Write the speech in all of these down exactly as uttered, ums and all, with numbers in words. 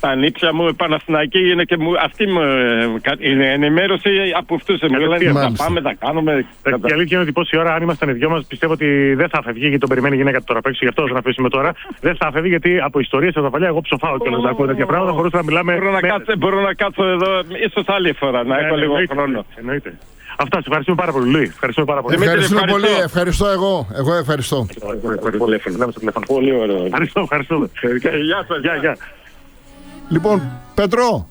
Τα νύψια μου, η Παναθηναϊκή είναι και μου, αυτή μου είναι ενημέρωση από αυτούς. Μου λένε θα πάμε, θα κάνουμε. Η αλήθεια είναι ότι πόση ώρα, αν ήμασταν οι δυο μας, πιστεύω ότι δεν θα φεύγει, γιατί τον περιμένει η γυναίκα του τώρα παίξει. Γι' αυτό θα αφήσουμε τώρα. Δεν θα φεύγει, γιατί από ιστορίες από τα παλιά, εγώ ψοφάω και όλα τα ακούω τέτοια πράγματα. Χωρίς να μιλάμε. Μπορώ να κάτσω εδώ, ίσως άλλη φορά, να έχω λίγο χρόνο. Εννοείται. Αυτά, σε ευχαριστούμε πάρα πολύ, Λουί. Ευχαριστούμε πάρα πολύ. Ευχαριστούμε πολύ, ευχαριστώ εγώ. Εγώ ευχαριστώ. Πολύ ωραίο. Ευχαριστώ, ευχαριστούμε. Γεια σας, γεια, γεια. Λοιπόν, Πέτρο.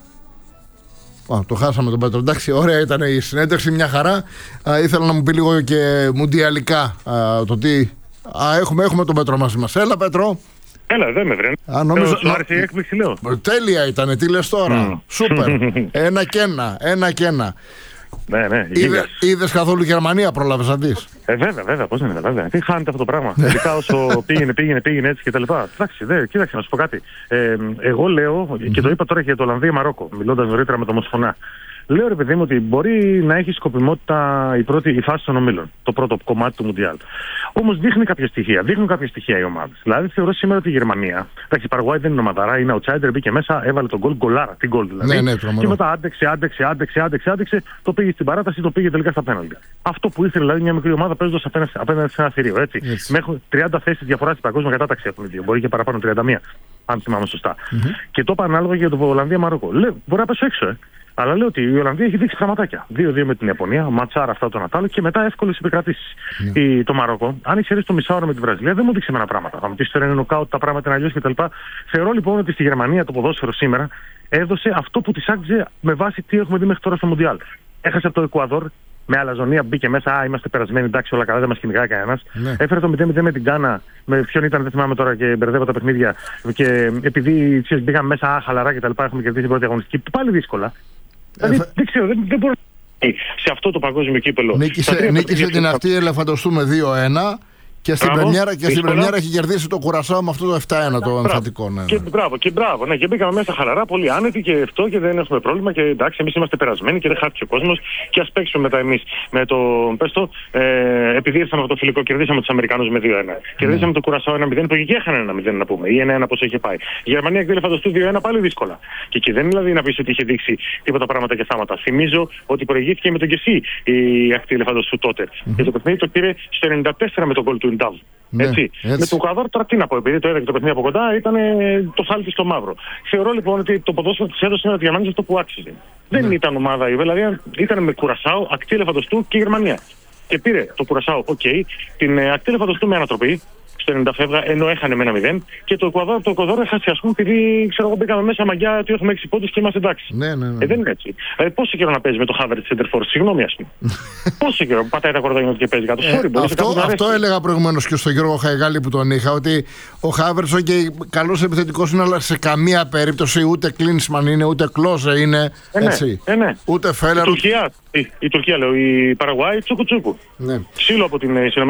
Α, το χάσαμε τον Πέτρο. Εντάξει, ωραία ήταν η συνέντευξη, μια χαρά. Α, ήθελα να μου πει λίγο και μουντιαλικά α, το τι. Α, έχουμε, έχουμε τον Πέτρο μαζί μας. Έλα, Πέτρο. Έλα, δεν με βρει. Α, νομίζω. Σου άρεσε η έκπληξη, λέω. Τέλεια ήταν, τι λες τώρα. Mm. Σούπερ. Ένα και ένα, ένα και ένα. Ναι, ναι. Είδε, είδες καθόλου Γερμανία, πρόλαβες να δεις? Ε, βέβαια, βέβαια, πώς δεν είναι, βέβαια. Τι χάνεται αυτό το πράγμα. Ειδικά όσο πήγαινε, πήγαινε, πήγαινε έτσι κτλ. Εντάξει, δε, κοίταξε να σου πω κάτι. Ε, εγώ λέω, mm-hmm. και το είπα τώρα και για το Ολλανδία-Μαρόκο, μιλώντας νωρίτερα με το Μοσφωνά. Λέω ρε παιδί μου ότι μπορεί να έχει σκοπιμότητα η πρώτη η φάση των ομίλων, το πρώτο κομμάτι του Μουντιάλ. Όμως δείχνει κάποια στοιχεία, δείχνουν κάποια στοιχεία οι ομάδες. Δηλαδή θεωρώ σήμερα ότι η Γερμανία, εντάξει, η Παραγουάη δεν είναι ομαδαρά, είναι outsider, μπήκε μέσα, έβαλε τον γκολ, γκολάρα, την γκολ δηλαδή. Ναι, ναι, και μετά άντεξε, άντεξε, άντεξε, άντεξε, άντεξε, το πήγε στην παράταση, το πήγε τελικά στα πέναλτι. Αυτό που ήθελε δηλαδή μια μικρή ομάδα παίζοντας απέναντι σε ένα θηρίο, έτσι. έτσι. Με τριάντα θέσεις διαφορά στην παγκόσμια κατάταξη έχουν οι δύο, μπορεί και παραπάνω τριάντα μία, αν θυμάμαι σωστά. Mm-hmm. Και το είπα ανάλογα για το Ολλανδία-Μαρόκο. Λέω, μπορεί να πέσω έξω, ε. Αλλά λέω ότι η Ολλανδία έχει δείξει πραγματάκια. δύο δύο με την Ιαπωνία, ματσάρα αυτά τον Ατάλο και μετά εύκολες επικρατήσεις. Yeah. Το Μαρόκο, αν εξαιρέσει το μισάωρο με τη Βραζιλία, δεν μου δείξει εμένα πράγματα. Θα μου πει τώρα είναι νοκάουτ, τα πράγματα είναι αλλιώς κτλ. Θεωρώ λοιπόν ότι στη Γερμανία το ποδόσφαιρο σήμερα έδωσε αυτό που τη άξιζε με βάση τι έχουμε δει μέχρι τώρα στο Μουντιάλ. Έχασε από το Εκουαδόρ. Με αλαζονία μπήκε μέσα, α, είμαστε περασμένοι, εντάξει, όλα καλά, δεν μας κυνηγάει κανένας. Ναι. Έφερε το μηδέν μηδέν με την Γκάνα, με ποιον ήταν, δεν θυμάμαι τώρα και μπερδεύω τα παιχνίδια. Και επειδή μπήκαμε μέσα, α, χαλαρά κτλ., έχουμε κερδίσει την πρώτη αγωνιστική. Πάλι δύσκολα. Ε, δηλαδή, δεν ξέρω, δεν, δεν μπορώ σε αυτό το παγκόσμιο κύπελο. Νίκησε, νίκησε την αυτή ελεφαντοστού με δύο ένα. Και στην πρεμιέρα, και στην πρεμιέρα έχει κερδίσει το Κουρασάο με αυτό το επτά ένα το εμφαντικό. Ναι, ναι. Και μπράβο, και μπράβο. Ναι, και μπήκαμε μέσα χαλαρά, πολύ άνετοι και αυτό και δεν έχουμε πρόβλημα. Και εντάξει, εμείς είμαστε περασμένοι και δεν χάθηκε ο κόσμος. Και ας παίξουμε μετά εμείς με το. Πες το, ε, επειδή ήρθαμε από το φιλικό, κερδίσαμε τους Αμερικανούς με δύο ένα. Mm. Κερδίσαμε το Κουρασάο ένα μηδέν που και έχανε ένα μηδέν να πούμε. Ή ένα ένα πώς είχε πάει. Η Γερμανία εκδήλωσε φανταστού δύο ένα πάλι δύσκολα. Και εκεί δεν είναι δηλαδή να πει ότι είχε δείξει τίποτα πράγματα και θάματα. Θυμίζω ότι προηγήθηκε με τον Κεσί η ακτή ελεφαντοστού τότε. Mm-hmm. Και το παιχνίδι το πήρε στο ενενήντα τέσσερα με τον γκολ του Ιντάβ. Ναι, έτσι. Έτσι. Με τον Εκουαδόρ τώρα τι να πω, επειδή το έδωκε το παιχνίδι από κοντά, ήταν το χάλι στο μαύρο. Θεωρώ λοιπόν ότι το ποδόσφαιρο της έδωσε ένα διαμάνι αυτό που άξιζε. Ναι. Δεν ήταν ομάδα, δηλαδή ήταν με Κουρασάο, ακτή ελεφαντοστού και Γερμανία. Και πήρε το Κουρασάο, οκ, okay, την ακτή ελεφαντοστού με ανατροπή. Στο ενενήντα φεύγα, ενώ έχανε με ένα μηδέν. Και το Εκουαδόρ, το Εκουαδόρ έχασε, α πούμε, επειδή ξέρω εγώ μπήκαμε μέσα μαγιά ότι έχουμε έξι πόντους και είμαστε εντάξει. Ναι, ναι, ναι. Ε, δεν είναι έτσι. Δηλαδή, πόσο καιρό να παίζει με το Χάβερτ Σέντερφορ, συγγνώμη, α πούμε. Πόσο καιρό πατάει τα κορδόνια και παίζει κάτω. Sorry, ε, αυτό αυτό έλεγα προηγουμένως και στον Γιώργο Χαϊγάλη που τον είχα, ότι ο Χάβερτ, okay, καλός επιθετικός είναι, αλλά σε καμία περίπτωση ούτε Κλίνσμαν είναι, ούτε Κλόζε είναι. Ε, έτσι. Ε, ναι. Ούτε Φέλερ. Η Τουρκία, η, η Τουρκία λέω, η Παραγουάη, τσούκου τσούκου. Ναι. Ξύλο από τις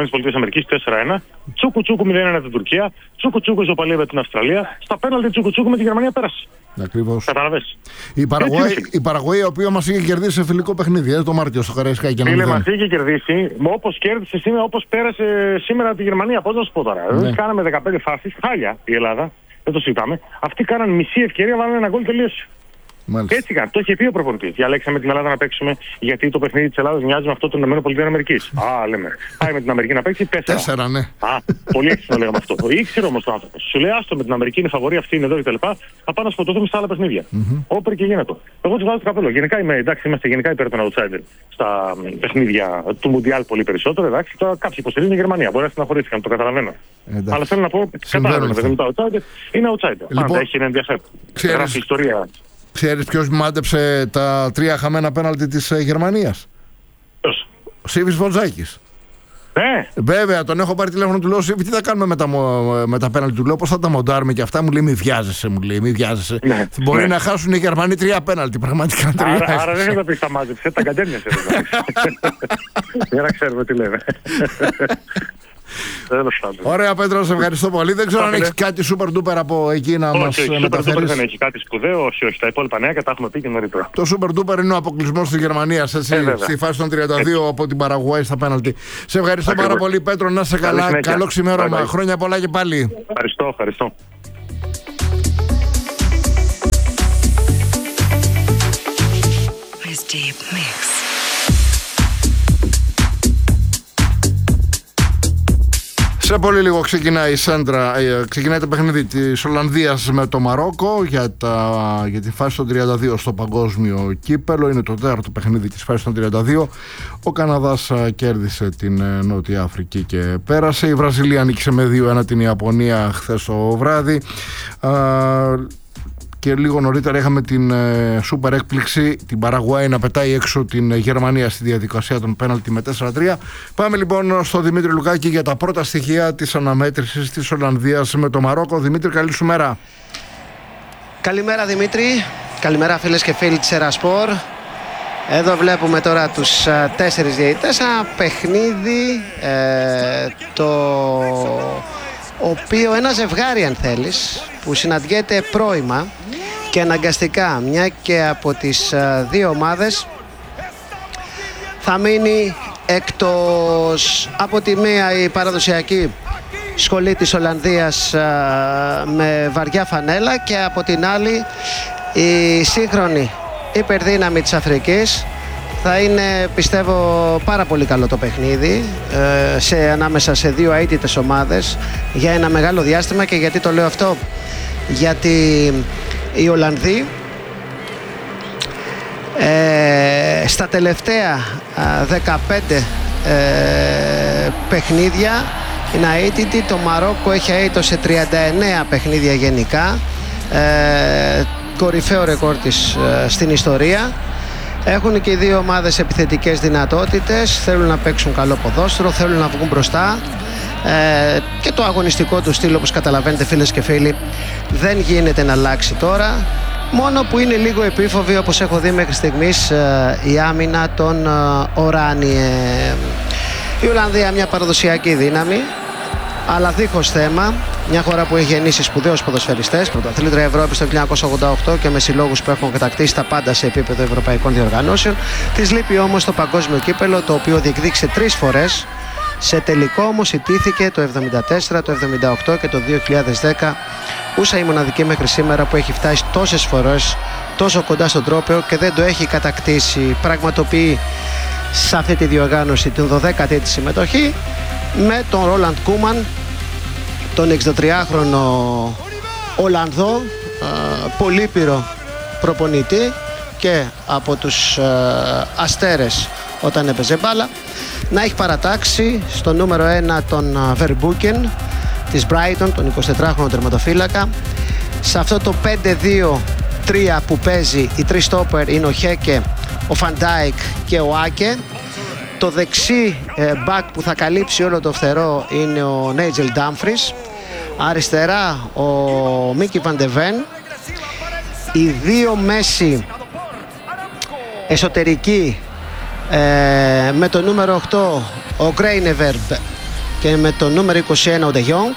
ΗΠΑ τέσσερα ένα, τσούκου τσούκου μηδέν ένα την Τουρκία, τσούκου τσούκου ισοπαλία με την Αυστραλία, στα πέναλτι τσούκου τσούκου με τη Γερμανία πέρασε. Ακριβώς. Καταλαβες. Η Παραγουάη, η Παραγουάη, η οποία μας είχε κερδίσει σε φιλικό παιχνίδι, ε, το Μάρτιο στο Καραϊσκάκι και να μας είχε κερδίσει, όπως κέρδισε σήμερα, όπως πέρασε σήμερα τη Γερμανία. Πώς να σου πω τώρα. Ναι. Κάναμε δεκαπέντε φάσεις, χάλια η Ελλάδα, δεν το συζητάμε. Αυτοί κάναν μισή ευκαιρία, βάλανε ένα γκολ, τελείωσε. Μάλιστα. Έτσι κάνει. Το είχε πει ο προπονητής. Διαλέξαμε την Ελλάδα να παίξουμε γιατί το παιχνίδι της Ελλάδας μοιάζει με αυτό των ΗΠΑ. Α, λέμε. Πάει με την Αμερική να παίξει τέσσερα. Τέσσερα, ναι. Α, πολύ έξυπνο λέγαμε αυτό. Το ήξερε όμως το άνθρωπο. Σου λέει άστο με την Αμερική, είναι φαβορή, αυτή είναι εδώ κτλ. Θα πάμε να σκοτωθούμε στα άλλα παιχνίδια. Mm-hmm. Όπερ και γίνεται. Εγώ του βάζω το καπέλο. Γενικά είμαι, εντάξει, είμαστε γενικά υπέρ των outsider στα παιχνίδια του Μουντιάλ πολύ περισσότερο. Εντάξει, τώρα κάποιοι υποστηρίζουν η Γερμανία. Μπορεί να στεναχωρήθηκαν, το καταλαβαίνω. Εντάξει. Αλλά θέλω να πω, κατάλαβα με το outsider είναι outsider. Λοιπόν, πάντα έχει ένα ενδιαφέρον. Γράφει ιστορία. Ξέρεις ποιος μάντεψε τα τρία χαμένα πέναλτι της ε, Γερμανίας? Ποιος? Ο Σίβης Βοντζάκης. Ναι. Βέβαια, τον έχω πάρει τηλέφωνο, του λέω Σίβη, τι θα κάνουμε με τα, με τα πέναλτι, του λέω πώς θα τα μοντάρουμε και αυτά, μου λέει μη βιάζεσαι, μου λέει, μη βιάζεσαι. Ναι. Μπορεί ναι. να χάσουν οι Γερμανοί τρία πέναλτι, πραγματικά τρία. Άρα, άρα δεν θα το πεις τα μάζεψε, τα κατένιασε. Για να ξέρουμε τι λέμε. Ωραία, Πέτρο, σε ευχαριστώ πολύ. Δεν ξέρω αν έχει κάτι super duper από εκεί να μας μεταφέρεις. Δεν έχει κάτι σπουδαίο, όχι, όχι. Τα υπόλοιπα νέα και τα έχουμε πει και νωρίτερα. Το super duper είναι ο αποκλεισμός της Γερμανίας, έτσι, ε, στη φάση των τριάντα δύο έτσι. Από την Παραγουάη στα πέναλτι. Σε ευχαριστώ Ακριβώς. πάρα πολύ, Πέτρο, να είσαι καλά. Καλό ξημέρωμα. Χρόνια πολλά και πάλι. Ευχαριστώ, ευχαριστώ. Deep Mix. Σε πολύ λίγο ξεκινάει η Σέντρα, ξεκινάει το παιχνίδι της Ολλανδίας με το Μαρόκο για, τα, για τη φάση των τριάντα δύο στο παγκόσμιο κύπελο. Είναι το τέταρτο παιχνίδι της φάσης των τριάντα δύο. Ο Καναδάς κέρδισε την Νότια Αφρική και πέρασε. Η Βραζιλία νίκησε με δύο ένα την Ιαπωνία χθες το βράδυ. Και λίγο νωρίτερα είχαμε την ε, σούπερ έκπληξη, την Παραγουάη να πετάει έξω την Γερμανία στη διαδικασία των πέναλτι με τέσσερα τρία. Πάμε λοιπόν στο Δημήτρη Λουκάκη για τα πρώτα στοιχεία της αναμέτρησης της Ολλανδίας με το Μαρόκο. Δημήτρη, καλή σου μέρα. Καλημέρα Δημήτρη, καλημέρα φίλες και φίλοι της Ερασπορ. Εδώ βλέπουμε τώρα τους α, τέσσερις διαιτητές. Ένα παιχνίδι ε, το οποίο ένα ζευγάρι, αν θέλεις, που συναντιέται πρώιμα και αναγκαστικά, μια και από τις α, δύο ομάδες θα μείνει εκτός. Από τη μία η παραδοσιακή σχολή της Ολλανδίας α, με βαριά φανέλα, και από την άλλη η σύγχρονη υπερδύναμη της Αφρικής. Θα είναι, πιστεύω, πάρα πολύ καλό το παιχνίδι ε, σε, ανάμεσα σε δύο αίτητες ομάδες για ένα μεγάλο διάστημα. Και γιατί το λέω αυτό? Γιατί οι Ολλανδοί ε, στα τελευταία ε, δεκαπέντε ε, παιχνίδια είναι αίτητοι. Το Μαρόκο έχει αίτητο σε τριάντα εννέα παιχνίδια γενικά, ε, κορυφαίο ρεκόρ της ε, στην ιστορία. Έχουν και οι δύο ομάδες επιθετικές δυνατότητες, θέλουν να παίξουν καλό ποδόσφαιρο, θέλουν να βγουν μπροστά, ε, και το αγωνιστικό του στυλ, όπως καταλαβαίνετε φίλες και φίλοι, δεν γίνεται να αλλάξει τώρα. Μόνο που είναι λίγο επίφοβη, όπως έχω δει μέχρι στιγμής, ε, η άμυνα των ε, Οράνιε. Η Ολλανδία μια παραδοσιακή δύναμη, αλλά δίχως θέμα. Μια χώρα που έχει γεννήσει σπουδαίους ποδοσφαιριστές, πρωταθλήτρια Ευρώπη το χίλια εννιακόσια ογδόντα οκτώ και με συλλόγους που έχουν κατακτήσει τα πάντα σε επίπεδο ευρωπαϊκών διοργανώσεων. Της λείπει όμως το παγκόσμιο κύπελο, το οποίο διεκδίκησε τρεις φορές. Σε τελικό όμως ιτήθηκε το εβδομήντα τέσσερα, το εβδομήντα οκτώ και το δύο χιλιάδες δέκα. Ούσα η μοναδική μέχρι σήμερα που έχει φτάσει τόσες φορές τόσο κοντά στον τρόπαιο και δεν το έχει κατακτήσει. Πραγματοποιεί σε αυτή τη διοργάνωση την δωδέκατη της συμμετοχή με τον Ρόλαντ Κούμαν, τον εξηντατριάχρονο Ολλανδό, ε, πολύπειρο προπονητή και από τους ε, αστέρες όταν έπαιζε μπάλα, να έχει παρατάξει στο νούμερο ένα τον Verbruggen της Brighton, τον εικοσιτετράχρονο τερματοφύλακα. Σε αυτό το πέντε δύο τρία που παίζει, οι τρεις στόπερ είναι ο Χέκε, ο Φαντάικ και ο Άκε. Το δεξί ε, back που θα καλύψει όλο το φτερό είναι ο Νέιτζελ Ντάμφρις. Αριστερά ο Μίκι Βαντεβέν. Οι δύο μέση εσωτερικοί ε, με το νούμερο οκτώ ο Γκρέινεβερμπ και με το νούμερο είκοσι ένα ο Ντε Γιόγκ.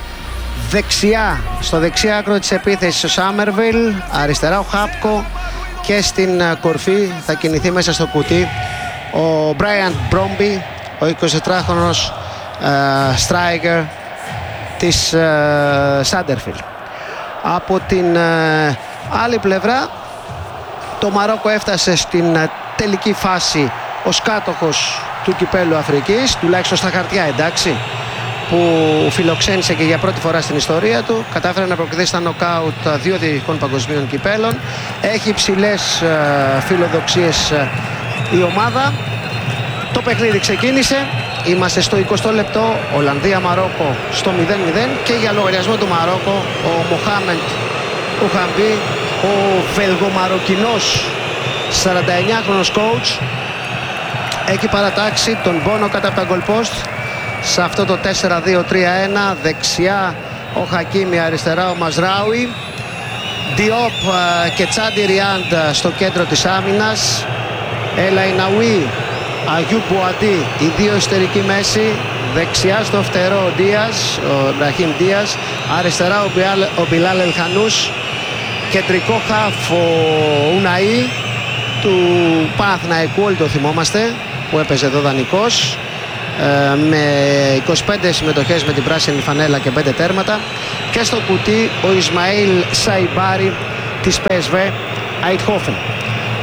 Δεξιά, στο δεξιά άκρο της επίθεσης ο Σάμερβιλ. Αριστερά ο Χάπκο. Και στην κορφή θα κινηθεί μέσα στο κουτί ο Μπράιαν Μπρόμπι, ο εικοσιτετράχρονος striker της Σάντερφιλ. Από την ε, άλλη πλευρά το Μαρόκο έφτασε στην ε, τελική φάση ως κάτοχος του κυπέλου Αφρικής, τουλάχιστον στα χαρτιά, εντάξει, που φιλοξένησε και για πρώτη φορά στην ιστορία του. Κατάφερε να προκριθεί στα νοκάουτ δύο διαιτητικών παγκοσμίων κυπέλων. Έχει υψηλές ε, φιλοδοξίες ε, η ομάδα. Το παιχνίδι ξεκίνησε. Είμαστε στο εικοστό λεπτό. Ολλανδία-Μαρόκο στο μηδέν μηδέν. Και για λογαριασμό του Μαρόκο ο Μοχάμεντ Ουχαμπή, ο βελγομαροκινός σαρανταεννιάχρονος coach, έχει παρατάξει τον πόνο κατά από τα goal post σε αυτό το τέσσερα δύο τρία ένα. Δεξιά ο Χακίμι, αριστερά ο Μαζράουι. Διόπ και Τσάντι Ριάντ στο κέντρο της άμυνας. Έλα Ιναουί, Αγιού Μπουαντί, οι δύο εσωτερικοί μέση. Δεξιά στο φτερό ο Ντίας, ο Μπραχίμ Ντίας. Αριστερά ο, Μπιάλ, ο Μπιλάλ Ελχανούς. Κεντρικό χαφ ο Ουναή του Παναθηναϊκού, όλοι το θυμόμαστε, που έπαιζε εδώ δανεικός, ε, με είκοσι πέντε συμμετοχές με την πράσινη φανέλα και πέντε τέρματα. Και στο κουτί ο Ισμαήλ Σαϊμπάρι της πι ες βι Eindhoven.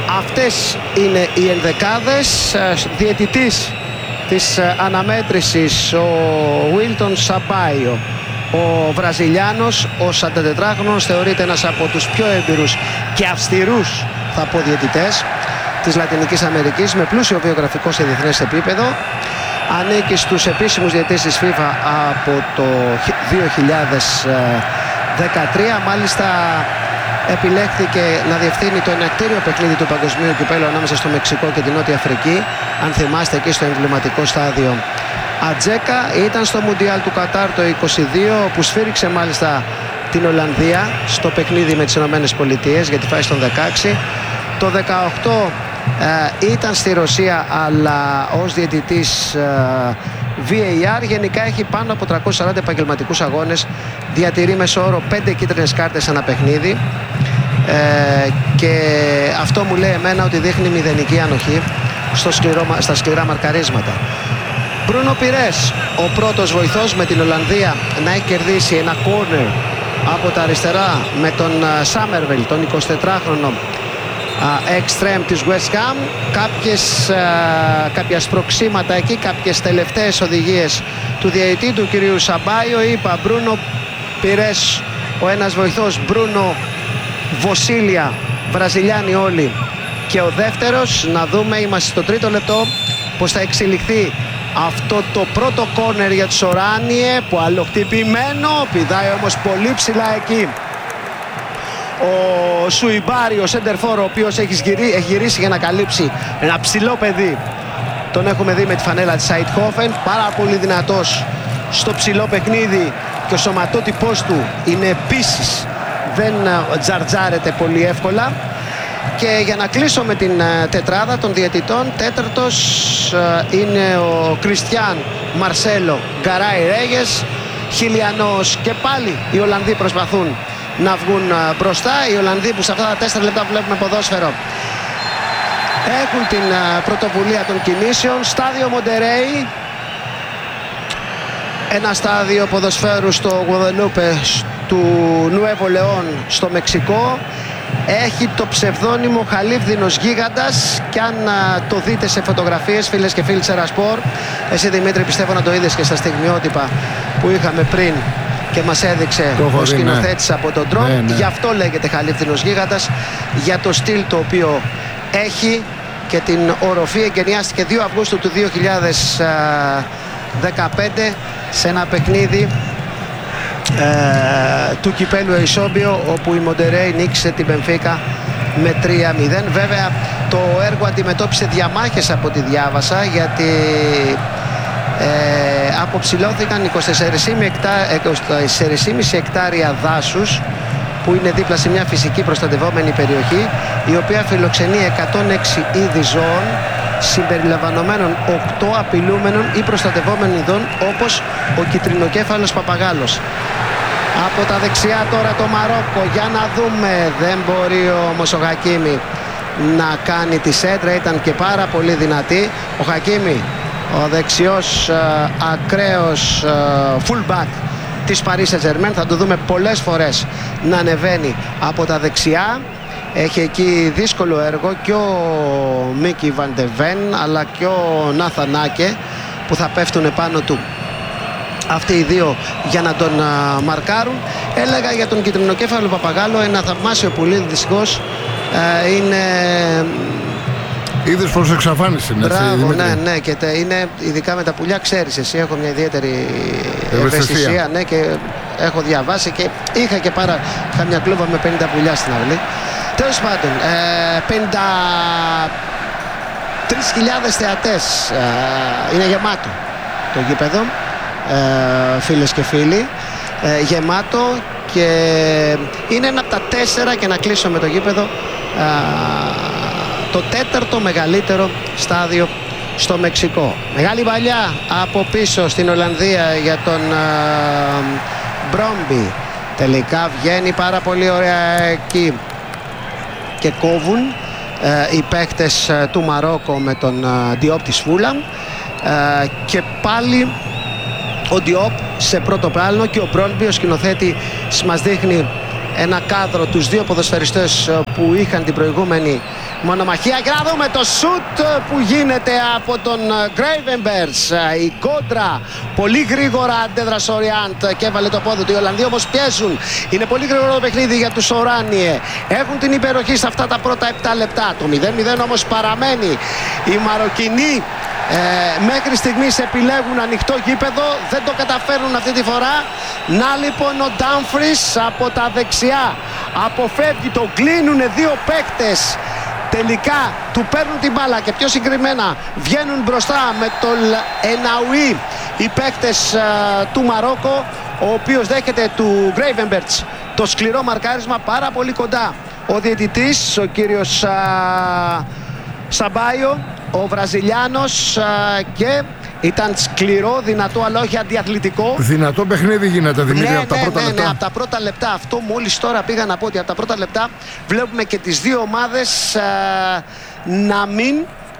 Αυτές είναι οι ενδεκάδες. Διαιτητής της αναμέτρησης ο Βίλτον Σαμπάιο, ο Βραζιλιάνος, ο σαραντατετράχρονος, θεωρείται ένας από τους πιο έμπειρους και αυστηρούς, θα πω, διαιτητές της Λατινικής Αμερικής, με πλούσιο βιογραφικό σε διεθνές επίπεδο. Ανήκει στους επίσημους διαιτητές της FIFA από το δύο χιλιάδες δεκατρία. Μάλιστα επιλέχθηκε να διευθύνει το ενακτήριο παιχνίδι του Παγκοσμίου Κυπέλλου ανάμεσα στο Μεξικό και την Νότια Αφρική. Αν θυμάστε, εκεί στο εμβληματικό στάδιο Ατζέκα. Ήταν στο Μουντιάλ του Κατάρ το είκοσι δύο, που σφύριξε μάλιστα την Ολλανδία στο παιχνίδι με τις Ηνωμένες Πολιτείες για τη φάση των δεκαέξι. Το δεκαοκτώ ε, ήταν στη Ρωσία, αλλά ως διαιτητής ε, βι έι αρ. Γενικά έχει πάνω από τριακόσιους σαράντα επαγγελματικούς αγώνες, διατηρεί μέσο όρο πέντε κίτρινες κάρτες ανά παιχνίδι, ε, και αυτό μου λέει εμένα ότι δείχνει μηδενική ανοχή στο σκληρό, στα σκληρά μαρκαρίσματα. Μπρούνο Πιρές, ο πρώτος βοηθός με την Ολλανδία να έχει κερδίσει ένα κόρνερ από τα αριστερά με τον Σάμερβελ, τον εικοσιτετράχρονο εξτρέμ της West Ham. Κάποιες, α, κάποια σπροξήματα εκεί, κάποιες τελευταίες οδηγίες του διαιτητή, του κυρίου Σαμπάιο. Είπα Μπρούνο Πιρές, ο ένας βοηθός, Μπρούνο Βοσίλια, Βραζιλιάνοι όλοι, και ο δεύτερος. Να δούμε, είμαστε στο τρίτο λεπτό, πως θα εξελιχθεί αυτό το πρώτο κόρνερ για τους Οράνιε, που αλλοχτυπημένο, πηδάει όμως πολύ ψηλά εκεί ο Σουιμπάρι, ο σέντερφορ, ο οποίος έχει, γυρί, έχει γυρίσει για να καλύψει ένα ψηλό παιδί. Τον έχουμε δει με τη φανέλα της Αιτχόφεν, πάρα πολύ δυνατός στο ψηλό παιχνίδι, και ο σωματότυπός του είναι επίσης, δεν τζαρτζάρεται πολύ εύκολα. Και για να κλείσω με την τετράδα των διαιτητών, τέταρτος είναι ο Κριστιάν Μαρσέλο Γκαράι Ρέγες, χιλιανός, και πάλι οι Ολλανδοί προσπαθούν να βγουν μπροστά. Οι Ολλανδοί που σε αυτά τα τέσσερα λεπτά που βλέπουμε ποδόσφαιρο έχουν την πρωτοβουλία των κινήσεων. Στάδιο Μοντερέι, ένα στάδιο ποδοσφαίρου στο Γουαδελούπε του Νουέβο Λεόν στο Μεξικό. Έχει το ψευδόνυμο Χαλίβδινος Γίγαντας, και αν α, το δείτε σε φωτογραφίες, φίλες και φίλοι της Ερασπορ, εσύ Δημήτρη πιστεύω να το είδες και στα στιγμιότυπα που είχαμε πριν και μας έδειξε ο σκηνοθέτης, ναι, από τον ντρόν, ναι, ναι. Γι' αυτό λέγεται Χαλίβδινος Γίγαντας, για το στυλ το οποίο έχει και την οροφή. Εγκαινιάστηκε δύο Αυγούστου του δύο χιλιάδες δεκαπέντε σε ένα παιχνίδι Ε, του κυπέλου Εισόμπιο, όπου η Μοντερέι νίκησε την Μπενφίκα με τρία μηδέν. Βέβαια το έργο αντιμετώπισε διαμάχες από ό,τι διάβασα, γιατί ε, αποψηλώθηκαν είκοσι τέσσερα κόμμα πέντε εκτάρια δάσους, που είναι δίπλα σε μια φυσική προστατευόμενη περιοχή, η οποία φιλοξενεί εκατόν έξι είδη ζώων, συμπεριλαμβανομένων οκτώ απειλούμενων ή προστατευόμενων ειδών, όπως ο κιτρινοκέφαλος παπαγάλος. Από τα δεξιά τώρα το Μαρόκο, για να δούμε. Δεν μπορεί όμως ο Χακίμι να κάνει τη σέντρα, ήταν και πάρα πολύ δυνατή. Ο Χακίμι, ο δεξιός α, ακραίος α, fullback της Paris Saint-Germain, θα το δούμε πολλές φορές να ανεβαίνει από τα δεξιά. Έχει εκεί δύσκολο έργο και ο Μίκι Βαντεβέν, αλλά και ο Ναθανάκε, που θα πέφτουν πάνω του αυτοί οι δύο για να τον α, μαρκάρουν. Έλεγα για τον κιτρινοκέφαλο παπαγάλο, ένα θαυμάσιο πουλί, δυστυχώς ε, είναι... Είδες προς εξαφάνιση. Μπράβο, ναι, ναι, και τε, είναι ειδικά με τα πουλιά, ξέρεις εσύ, έχω μια ιδιαίτερη ευαισθησία, ναι, και έχω διαβάσει και είχα και πάρα καμιά κλούβα με πενήντα πουλιά στην αυλή. Τέλος πάντων, ε, πενήντα τρεις χιλιάδες θεατές, ε, είναι γεμάτο το γήπεδο, ε, φίλες και φίλοι, ε, γεμάτο, και είναι ένα από τα τέσσερα, και να κλείσω με το γήπεδο, ε, το τέταρτο μεγαλύτερο στάδιο στο Μεξικό. Μεγάλη παλιά από πίσω στην Ολλανδία για τον uh, Μπρόμπι. Τελικά βγαίνει πάρα πολύ ωραία εκεί και κόβουν uh, οι παίκτες uh, του Μαρόκο με τον Διόπ uh, της Φούλαμ, uh, και πάλι ο Διόπ σε πρώτο πλάνο, και ο Μπρόμπι, ο σκηνοθέτης, μας δείχνει ένα κάδρο τους δύο ποδοσφαιριστές που είχαν την προηγούμενη μονομαχία. Και να δούμε το σουτ που γίνεται από τον Gravenberch. Η κόντρα, πολύ γρήγορα αντέδρασε ο Ριάντ και έβαλε το πόδι του. Οι Ολλανδοί όμως πιέζουν. Είναι πολύ γρήγορο το παιχνίδι για τους Οράνιε. Έχουν την υπεροχή σε αυτά τα πρώτα επτά λεπτά. Το μηδέν μηδέν όμως παραμένει. Οι Μαροκινοί Ε, μέχρι στιγμής επιλέγουν ανοιχτό γήπεδο, δεν το καταφέρνουν αυτή τη φορά. Να λοιπόν ο Ντάμφρις από τα δεξιά αποφεύγει, το κλείνουν δύο παίκτες. Τελικά του παίρνουν την μπάλα και πιο συγκεκριμένα βγαίνουν μπροστά με τον Εναουί οι παίκτες α, του Μαρόκο, ο οποίος δέχεται του Gravenberch το σκληρό μαρκάρισμα πάρα πολύ κοντά. Ο διαιτητής, ο κύριος α, Σαμπάιο, ο Βραζιλιάνος, α, και ήταν σκληρό, δυνατό, αλλά όχι αντιαθλητικό. Δυνατό παιχνίδι γίνεται, Δημήτρη, ναι, από τα ναι, πρώτα ναι, λεπτά. Ναι, από τα πρώτα λεπτά. Αυτό μόλις τώρα πήγα να πω, ότι από τα πρώτα λεπτά βλέπουμε και τις δύο ομάδες α, να μην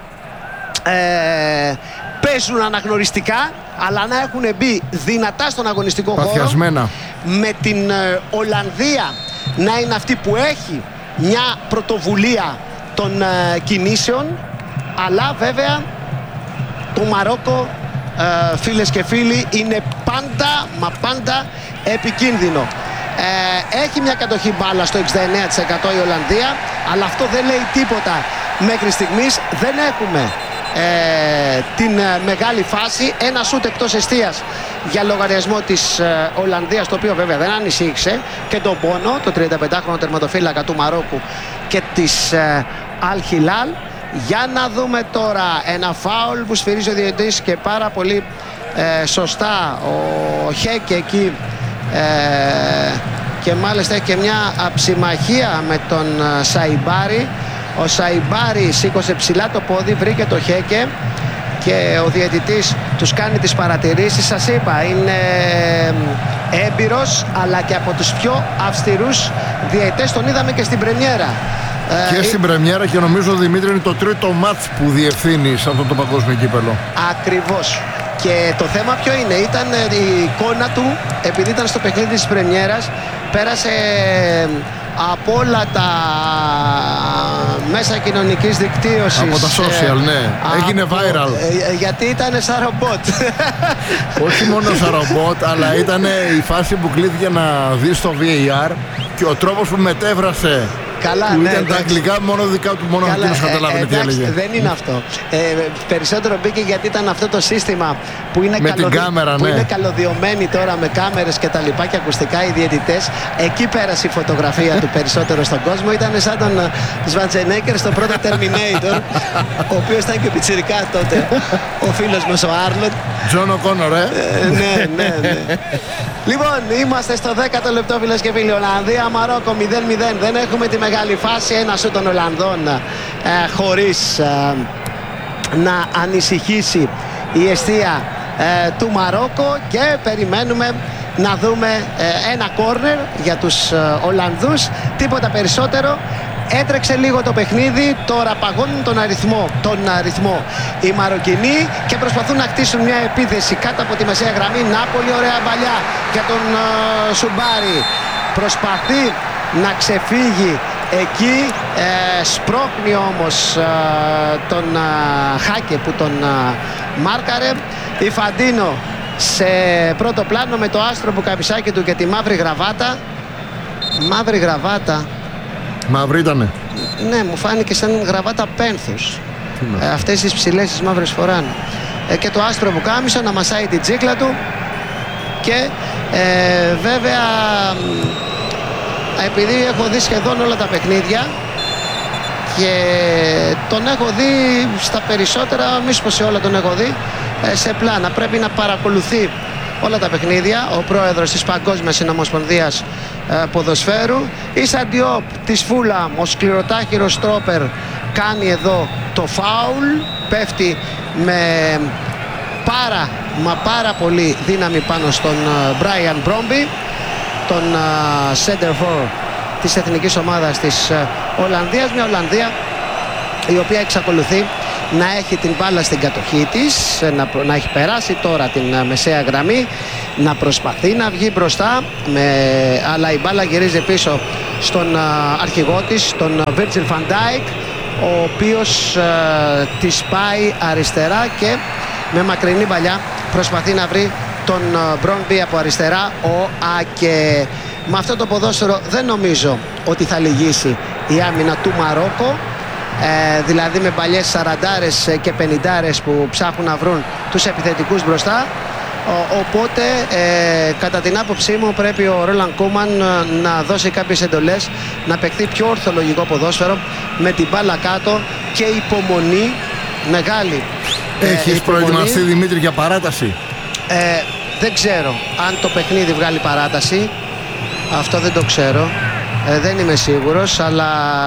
ε, παίζουν αναγνωριστικά, αλλά να έχουν μπει δυνατά στον αγωνιστικό Παθιασμένα. χώρο. Με την ε, Ολλανδία να είναι αυτή που έχει μια πρωτοβουλία των ε, κινήσεων, αλλά βέβαια το Μαρόκο, ε, φίλες και φίλοι, είναι πάντα, μα πάντα επικίνδυνο. Ε, έχει μια κατοχή μπάλα στο εξήντα εννέα τοις εκατό η Ολλανδία, αλλά αυτό δεν λέει τίποτα μέχρι στιγμής. Δεν έχουμε ε, την ε, μεγάλη φάση. Ένα σούτ εκτός εστίας για λογαριασμό της ε, Ολλανδίας, το οποίο βέβαια δεν ανησύχησε και τον πόνο, το τριανταπεντάχρονο τερματοφύλακα του Μαρόκου και της ε, Αλ Χιλάλ. Για να δούμε τώρα ένα φάουλ που σφυρίζει ο διαιτητής και πάρα πολύ ε, σωστά ο Χέκ εκεί, ε, και μάλιστα έχει και μια αψιμαχία με τον ε, Σαϊμπάρη. Ο Σαϊμπάρη σήκωσε ψηλά το πόδι, βρήκε το Χέκε και ο διαιτητής τους κάνει τις παρατηρήσεις. Σας είπα, είναι έμπειρος, αλλά και από τους πιο αυστηρούς διαιτητές. Τον είδαμε και στην πρεμιέρα. Και ε, στην πρεμιέρα, και νομίζω, Δημήτρη, είναι το τρίτο μάτς που διευθύνει σε αυτό το παγκόσμιο κύπελλο. Ακριβώς. Και το θέμα ποιο είναι? Ήταν η εικόνα του, επειδή ήταν στο παιχνίδι της πρεμιέρας, πέρασε από όλα τα μέσα κοινωνικής δικτύωσης. Από τα social, ναι. Έγινε από, viral. Ε, γιατί ήταν σαν ρομπότ. Όχι μόνο σαν ρομπότ, αλλά ήταν η φάση που κλείθηκε να δει στο βι έι αρ και ο τρόπος που μετέβρασε. Καλά, που ναι, ήταν τα αγγλικά, μόνο δικά του, μόνο εκείνος καταλάβαινε τι έλεγε. Δεν είναι αυτό. Ε, περισσότερο μπήκε γιατί ήταν αυτό το σύστημα που είναι, με καλωδι... την κάμερα, που ναι. είναι καλωδιωμένοι τώρα με κάμερες και τα λοιπά και ακουστικά οι διαιτητές. Εκεί πέρασε η φωτογραφία του περισσότερο στον κόσμο. Ήταν σαν τον Σβαντζενέκερ στο πρώτο Terminator, ο οποίος ήταν και πιτσιρικάς τότε, ο φίλος μας ο Άρλοντ. Τζον Οκόνορ, ε. ε ναι, ναι, ναι. Λοιπόν, είμαστε στο δέκατο λεπτό, φίλες και φίλοι. Ολλανδία, Μαρόκο μηδέν μηδέν. Δεν έχουμε τη μεγάλη φάση. Ένα σου των Ολλανδών ε, χωρίς ε, να ανησυχήσει η εστία ε, του Μαρόκο, και περιμένουμε να δούμε ε, ένα κόρνερ για τους ε, Ολλανδούς. Τίποτα περισσότερο. Έτρεξε λίγο το παιχνίδι, τώρα παγώνουν τον αριθμό, τον αριθμό οι Μαροκινοί και προσπαθούν να χτίσουν μια επίθεση κάτω από τη μεσαία γραμμή. Να, πολύ ωραία μπαλιά για τον uh, Σουμπάρη. Προσπαθεί να ξεφύγει εκεί, ε, σπρώχνει όμως ε, τον ε, Χάκε που τον ε, μάρκαρε. Η Φαντίνο σε πρώτο πλάνο με το άστρο μπουκαπισάκι του και τη μαύρη γραβάτα. Μαύρη γραβάτα. Μαύρη ήτανε. Ναι, μου φάνηκε σαν γραβάτα πένθους. Ε, αυτές τις ψηλές τις μαύρες φοράνε. Ε, και το άστρο μπουκάμισο να μασάει την τσίκλα του. Και ε, βέβαια, επειδή έχω δει σχεδόν όλα τα παιχνίδια και τον έχω δει στα περισσότερα, μη πω σε όλα τον έχω δει, ε, σε πλάνα. Πρέπει να παρακολουθεί όλα τα παιχνίδια ο πρόεδρος της Παγκόσμιας Συνομοσπονδίας ε, Ποδοσφαίρου. Η Σαντιόπ της Φούλαμ, ο σκληροτάχυρος στρόπερ, κάνει εδώ το φάουλ, πέφτει με πάρα μα πάρα πολύ δύναμη πάνω στον Μπράιαν uh, Μπρόμπι, τον uh, center for της εθνικής ομάδας της uh, Ολλανδίας. Μια Ολλανδία η οποία εξακολουθεί να έχει την μπάλα στην κατοχή της, να, να έχει περάσει τώρα την uh, μεσαία γραμμή να προσπαθεί να βγει μπροστά, με, αλλά η μπάλα γυρίζει πίσω στον αρχηγό της, τον Virgil van Dijk, ο οποίος ε, της πάει αριστερά και με μακρινή παλιά προσπαθεί να βρει τον Μπρόνμπι από αριστερά. Ο Άκε. Με αυτό το ποδόσφαιρο δεν νομίζω ότι θα λυγίσει η άμυνα του Μαρόκο, ε, δηλαδή με παλιές σαραντάρες και πενηντάρες που ψάχνουν να βρουν τους επιθετικούς μπροστά. Ο, οπότε ε, κατά την άποψή μου πρέπει ο Ρόλαν Κούμαν να δώσει κάποιες εντολές, να παιχθεί πιο ορθολογικό ποδόσφαιρο με την μπάλα κάτω και υπομονή μεγάλη. Έχεις ε, προετοιμαστεί, Δημήτρη, για παράταση? Ε, δεν ξέρω αν το παιχνίδι βγάλει παράταση. Αυτό δεν το ξέρω. Ε, δεν είμαι σίγουρος, αλλά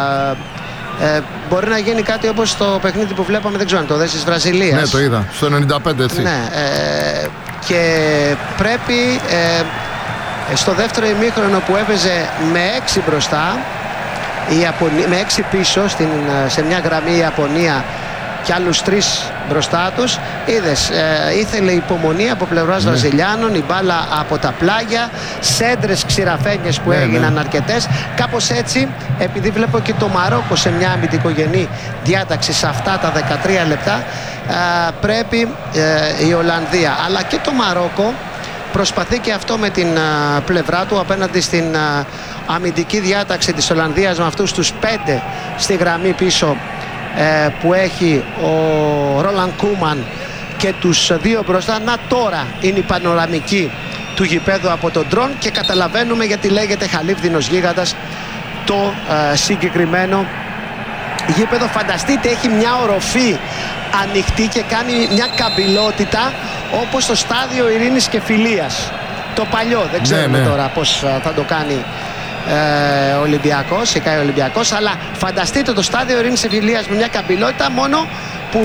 ε, μπορεί να γίνει κάτι όπως το παιχνίδι που βλέπαμε, δεν ξέρω αν το δες, της Βραζιλίας. Ναι, το είδα. Στο ενενήντα πέντε, έτσι. Ναι, ε, και πρέπει ε, στο δεύτερο ημίχρονο που έπαιζε με έξι μπροστά, η Ιαπωνία, με έξι πίσω στην, σε μια γραμμή η Ιαπωνία και άλλους τρεις μπροστά τους, είδες, ε, ήθελε υπομονή από πλευράς ναι. Βραζιλιάνων, η μπάλα από τα πλάγια, σέντρες ξηραφένιες που ναι, έγιναν ναι. αρκετές. Κάπως έτσι, επειδή βλέπω και το Μαρόκο σε μια αμυντικογενή διάταξη σε αυτά τα δεκατρία λεπτά, ε, πρέπει ε, η Ολλανδία αλλά και το Μαρόκο προσπαθεί και αυτό με την ε, πλευρά του απέναντι στην ε, αμυντική διάταξη της Ολλανδίας, με αυτούς τους πέντε στη γραμμή πίσω που έχει ο Ρόλαν Κούμαν και τους δύο μπροστά. Να, τώρα είναι η πανοραμική του γηπέδου από τον ντρόν και καταλαβαίνουμε γιατί λέγεται Χαλίβδινος Γίγαντας το ε, συγκεκριμένο γήπεδο. Φανταστείτε, έχει μια οροφή ανοιχτή και κάνει μια καμπυλότητα όπως το στάδιο Ειρήνης και Φιλίας το παλιό. Δεν ξέρουμε ναι, ναι. τώρα πως ε, θα το κάνει Ε, Ολυμπιακός, η Ολυμπιακός, αλλά φανταστείτε το στάδιο Ειρήνης και Φιλίας με μια καμπυλότητα, μόνο που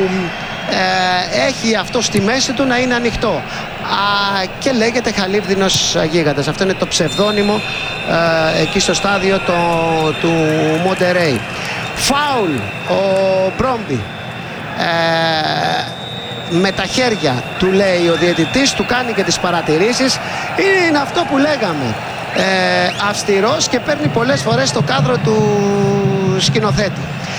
ε, έχει αυτό στη μέση του να είναι ανοιχτό. Α, και λέγεται Χαλίβδινος Γίγαντας. Αυτό είναι το ψευδόνυμο ε, εκεί στο στάδιο το, του Μοντερέι. Φάουλ ο Μπρόμπι. Ε, με τα χέρια του λέει ο διαιτητής, του κάνει και τις παρατηρήσεις. Είναι αυτό που λέγαμε. Ε, αυστηρός και παίρνει πολλές φορές το κάδρο του σκηνοθέτη.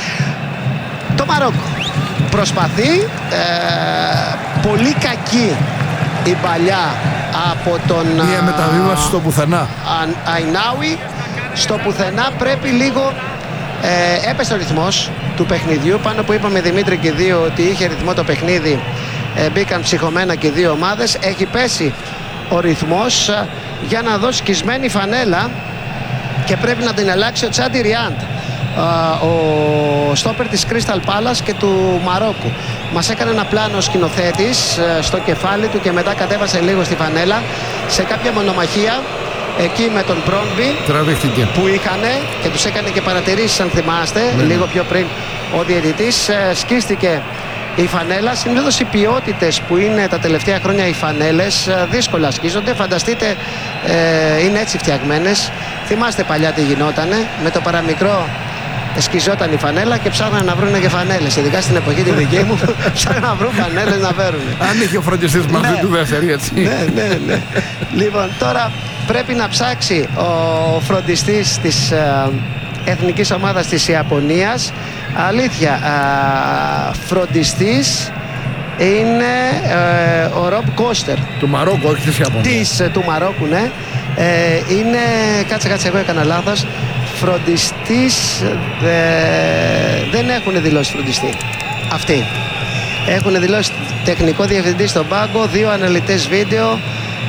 Το Μαρόκο προσπαθεί, ε, πολύ κακή η παλιά από τον μια μεταβίβαση στο πουθενά Αϊνάουι. Στο πουθενά πρέπει λίγο, ε, έπεσε ο ρυθμός του παιχνιδιού, πάνω που είπαμε Δημήτρη και δύο ότι είχε ρυθμό το παιχνίδι, ε, μπήκαν ψυχωμένα και δύο ομάδες. Έχει πέσει ο ρυθμός ε, για να δώσει σκισμένη φανέλα και πρέπει να την αλλάξει ο Τσάντι Ριάντ, ο στόπερ της Crystal Palace και του Μαρόκου. Μας έκανε ένα πλάνο σκηνοθέτης στο κεφάλι του και μετά κατέβασε λίγο στη φανέλα σε κάποια μονομαχία εκεί με τον Μπρόνμπι που είχανε και τους έκανε και παρατηρήσεις, αν θυμάστε, mm. λίγο πιο πριν ο διαιτητής. Σκίστηκε η φανέλα. Συνήθως οι ποιότητες που είναι τα τελευταία χρόνια οι φανέλες δύσκολα σκίζονται. Φανταστείτε, ε, είναι έτσι φτιαγμένες. Θυμάστε παλιά τι γινότανε, με το παραμικρό σκιζόταν η φανέλα και ψάχναν να βρουν και φανέλες. Ειδικά στην εποχή τη δική μου, ψάχναν να βρουν φανέλες να φέρουν. Αν είχε ο φροντιστής μαζί του δεύτερη, έτσι. Ναι, ναι, ναι. Λοιπόν, τώρα πρέπει να ψάξει ο φροντιστής της ε, εθνικής ομάδας της Ιαπωνίας. Αλήθεια, α, φροντιστής είναι ε, ο Ρομπ Κώστερ. Του Μαρόκου, όχι της Ιαπωνίας. Της, του Μαρόκου, ναι. Ε, είναι, κάτσε, κάτσε, εγώ έκανα λάθος. Φροντιστής, ε, δεν έχουν δηλώσει φροντιστή. Αυτοί. Έχουν δηλώσει τεχνικό διευθυντή στον πάγκο, δύο αναλυτές βίντεο,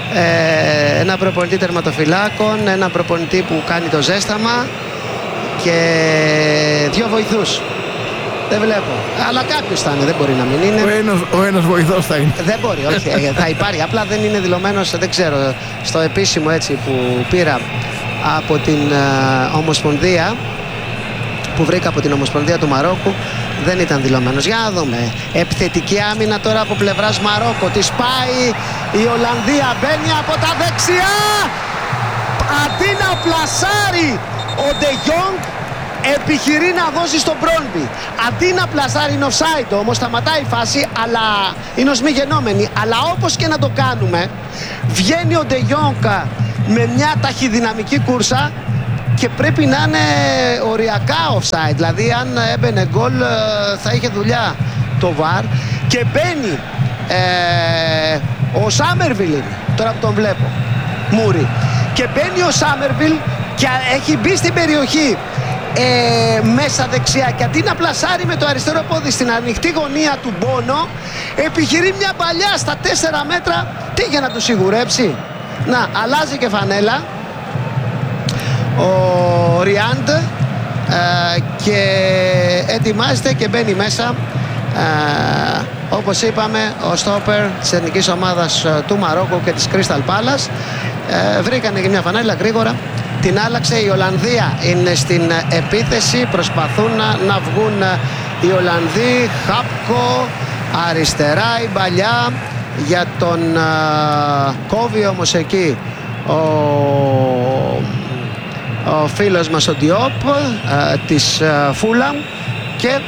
ε, ένα προπονητή τερματοφυλάκων, ένα προπονητή που κάνει το ζέσταμα και δύο βοηθούς. Δεν βλέπω. Αλλά κάποιος θα είναι, δεν μπορεί να μην είναι. Ο ένας, ο ένας βοηθός θα είναι. Δεν μπορεί, όχι. Θα υπάρχει. Απλά δεν είναι δηλωμένος, δεν ξέρω. Στο επίσημο έτσι που πήρα από την uh, Ομοσπονδία, που βρήκα από την Ομοσπονδία του Μαρόκου, δεν ήταν δηλωμένος. Για να δούμε. Επιθετική άμυνα τώρα από πλευράς Μαρόκο. Τη πάει η Ολλανδία. Μπαίνει από τα δεξιά. Αντί να πλασάρει ο Ντε Γιόνγκ, επιχειρεί να δώσει στον Μπρόνμπι. Αντί να πλασάρει, είναι offside όμως, σταματάει η φάση, αλλά είναι ως μη γενόμενη. Αλλά όπως και να το κάνουμε, βγαίνει ο Ντε Γιόνγκ με μια ταχυδυναμική κούρσα και πρέπει να είναι οριακά offside. Δηλαδή αν έμπαινε γκολ θα είχε δουλειά το βαρ. Και μπαίνει ε, ο Σάμερβιλ, τώρα που τον βλέπω, Μούρι. Και μπαίνει ο Σάμερβιλ και έχει μπει στην περιοχή ε, μέσα δεξιά, και αντί να πλασάρει με το αριστερό πόδι στην ανοιχτή γωνία του Μπόνο, επιχειρεί μια παλιά στα τέσσερα μέτρα. Τι, για να του σιγουρέψει? Να, αλλάζει και φανέλα ο Ριάντ ε, και ετοιμάζεται και μπαίνει μέσα, ε, όπως είπαμε, ο στόπερ της εθνικής ομάδας του Μαρόκο και της Crystal Palace. ε, βρήκανε και μια φανέλα γρήγορα, την άλλαξε. Η Ολλανδία είναι στην επίθεση, προσπαθούν να, να βγουν οι Ολλανδοί. Χάπκο αριστερά, η παλιά για τον uh, κόβει όμως εκεί ο, ο φίλος μας ο Διόπ uh, της uh, Φούλαμ, και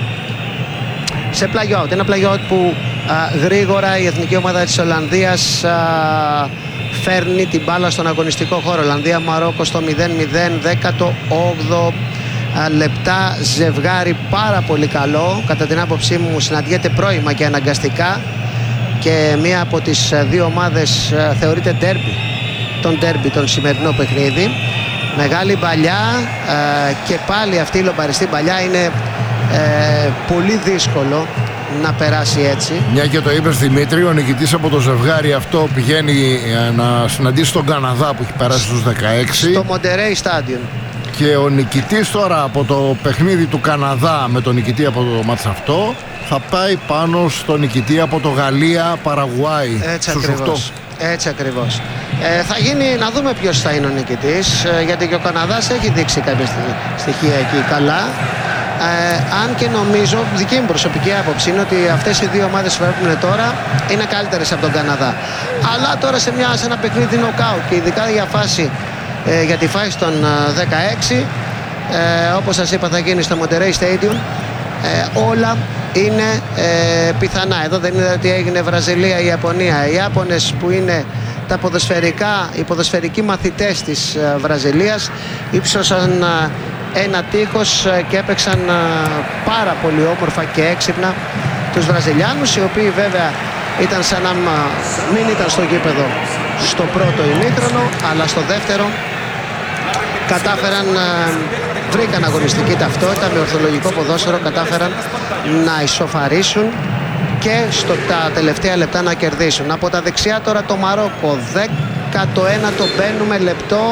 σε πλαγιότ, ένα πλαγιότ που uh, γρήγορα η εθνική ομάδα της Ολλανδίας uh, φέρνει την μπάλα στον αγωνιστικό χώρο. Ολλανδία Μαρόκο στο μηδέν μηδέν, δέκατο όγδοο λεπτά, ζευγάρι πάρα πολύ καλό, κατά την άποψή μου. Συναντιέται πρώιμα και αναγκαστικά, και μία από τις δύο ομάδες θεωρείται ντέρμπι, τον ντέρμπι, τον σημερινό παιχνίδι. Μεγάλη παλιά ε, και πάλι αυτή η λομπαριστή παλιά. Είναι ε, πολύ δύσκολο να περάσει έτσι. Μια και το είπες, Δημήτρη, ο νικητής από το ζευγάρι αυτό πηγαίνει να συναντήσει τον Καναδά που έχει περάσει στους δεκαέξι στο Monterey Stadium. Και ο νικητής τώρα από το παιχνίδι του Καναδά με τον νικητή από το μάτς αυτό θα πάει πάνω στο νικητή από το Γαλλία-Παραγουάι. Έτσι ακριβώς. Έτσι ακριβώς. Ε, θα γίνει, να δούμε ποιος θα είναι ο νικητής, ε, γιατί και ο Καναδάς έχει δείξει κάποια στοιχεία εκεί καλά. Ε, αν και νομίζω, δική μου προσωπική άποψη είναι ότι αυτές οι δύο ομάδες που βλέπουμε τώρα είναι καλύτερες από τον Καναδά. Αλλά τώρα σε, μια, σε ένα παιχνίδι νοκάουτ, και ειδικά για, φάση, ε, για τη φάση των δεκαέξι, ε, όπως σας είπα, θα γίνει στο Monterey Stadium. Ε, όλα είναι ε, πιθανά. Εδώ δεν είναι ότι έγινε Βραζιλία ή Ιαπωνία. Οι Ιάπωνες, που είναι τα ποδοσφαιρικά, οι ποδοσφαιρικοί μαθητές της ε, Βραζιλίας, ύψωσαν ε, ένα τείχος ε, και έπαιξαν ε, πάρα πολύ όμορφα και έξυπνα τους Βραζιλιάνους, οι οποίοι βέβαια ήταν σαν να μην ήταν στο γήπεδο στο πρώτο ημίχρονο, αλλά στο δεύτερο κατάφεραν, ε, βρήκαν αγωνιστική ταυτότητα με ορθολογικό ποδόσφαιρο, κατάφεραν να ισοφαρίσουν και στο τα τελευταία λεπτά να κερδίσουν. Από τα δεξιά τώρα το Μαρόκο, δέκατο ένατο μπαίνουμε λεπτό.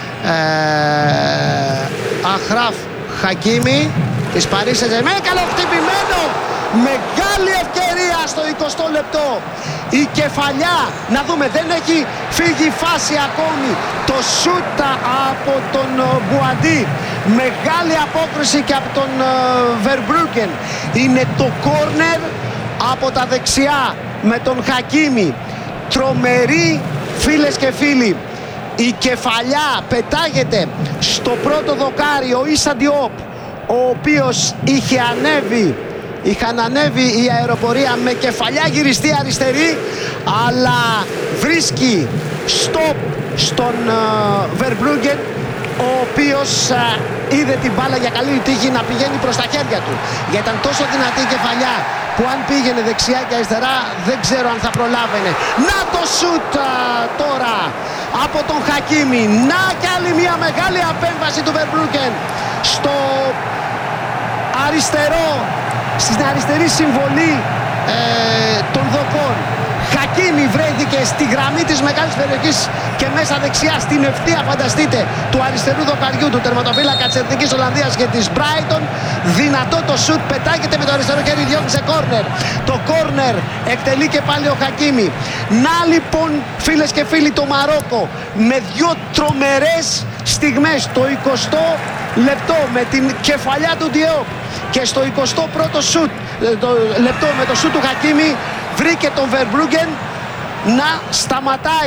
ε, Αχράφ Χακίμι της Παρί Σεν Ζερμέν, καλοχτυπημένο, μεγάλη ευκαιρία στο εικοστό λεπτό. Η κεφαλιά, να δούμε, δεν έχει φύγει η φάση ακόμη. Το σούτα από τον Μπουαντί, μεγάλη απόκριση και από τον Βερμπρούκεν. Είναι το κόρνερ από τα δεξιά με τον Χακίμι. Τρομερή, φίλες και φίλοι. Η κεφαλιά πετάγεται στο πρώτο δοκάρι ο Ίσα Διόπ, ο οποίος είχε ανέβει Είχαν ανέβει η αεροπορία με κεφαλιά γυριστή αριστερή, αλλά βρίσκει stop στον Βερμπρούγκεν, ο οποίος uh, είδε την μπάλα για καλή τύχη να πηγαίνει προς τα χέρια του. Γιατί ήταν τόσο δυνατή η κεφαλιά που αν πήγαινε δεξιά και αριστερά δεν ξέρω αν θα προλάβαινε. Να το σουτ uh, τώρα από τον Χακίμι. Να κι άλλη μια μεγάλη απέμβαση του Βερμπρούγκεν στο αριστερό, στην αριστερή συμβολή ε, των δοκών. Χακίμι βρέθηκε στη γραμμή της μεγάλης περιοχής και μέσα δεξιά στην ευθεία, φανταστείτε, του αριστερού δοκαριού του τερματοφύλακα της Εθνικής Ολλανδίας και της Brighton. Δυνατό το σουτ, πετάγεται με το αριστερό χέρι, διώχνει σε κόρνερ. Το κόρνερ εκτελεί και πάλι ο Χακίμι. Να λοιπόν, φίλες και φίλοι, το Μαρόκο με δυο τρομερές στιγμές. Το εικοστό λεπτό με την κεφαλιά του Διόπ και στο εικοστό πρώτο σουτ, το λεπτό με το σουτ του Χακίμι, βρήκε τον Βερμπρούγκεν να σταματάει.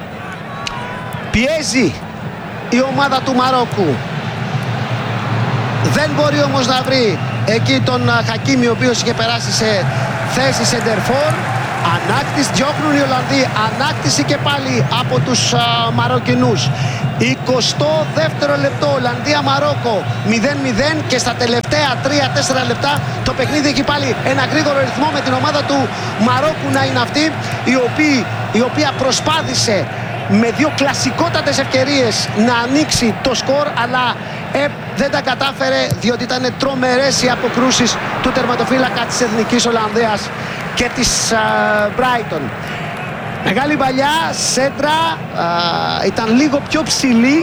Πιέζει η ομάδα του Μαρόκου. Δεν μπορεί όμως να βρει εκεί τον Χακίμι, ο οποίος είχε περάσει σε θέση σεντερφόρ. Ανάκτηση, διώχνουν οι Ολλανδοί, ανάκτηση και πάλι από τους α, Μαροκινούς. εικοστό δεύτερο λεπτό, Ολλανδία-Μαρόκο μηδέν μηδέν, και στα τελευταία τρία τέσσερα λεπτά το παιχνίδι έχει πάλι ένα γρήγορο ρυθμό, με την ομάδα του Μαρόκου να είναι αυτή η οποία, η οποία προσπάθησε με δύο κλασικότατες ευκαιρίες να ανοίξει το σκορ, αλλά ε, δεν τα κατάφερε, διότι ήταν τρομερές οι αποκρούσεις του τερματοφύλακα της Εθνικής Ολλανδίας και της Brighton. Μεγάλη παλιά, σέντρα, α, ήταν λίγο πιο ψηλή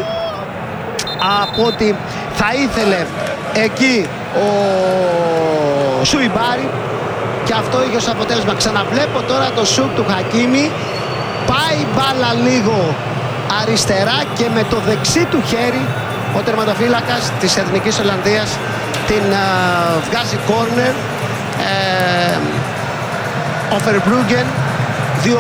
από ό,τι θα ήθελε εκεί ο Σουιμπάρη, και αυτό είχε ως αποτέλεσμα. Ξαναβλέπω τώρα το σουτ του Χακίμι, πάει μπάλα λίγο αριστερά και με το δεξί του χέρι ο τερματοφύλακας της Εθνικής Ολλανδίας την α, βγάζει κόρνερ. ε, ο Φερμπρούγκεν, δύο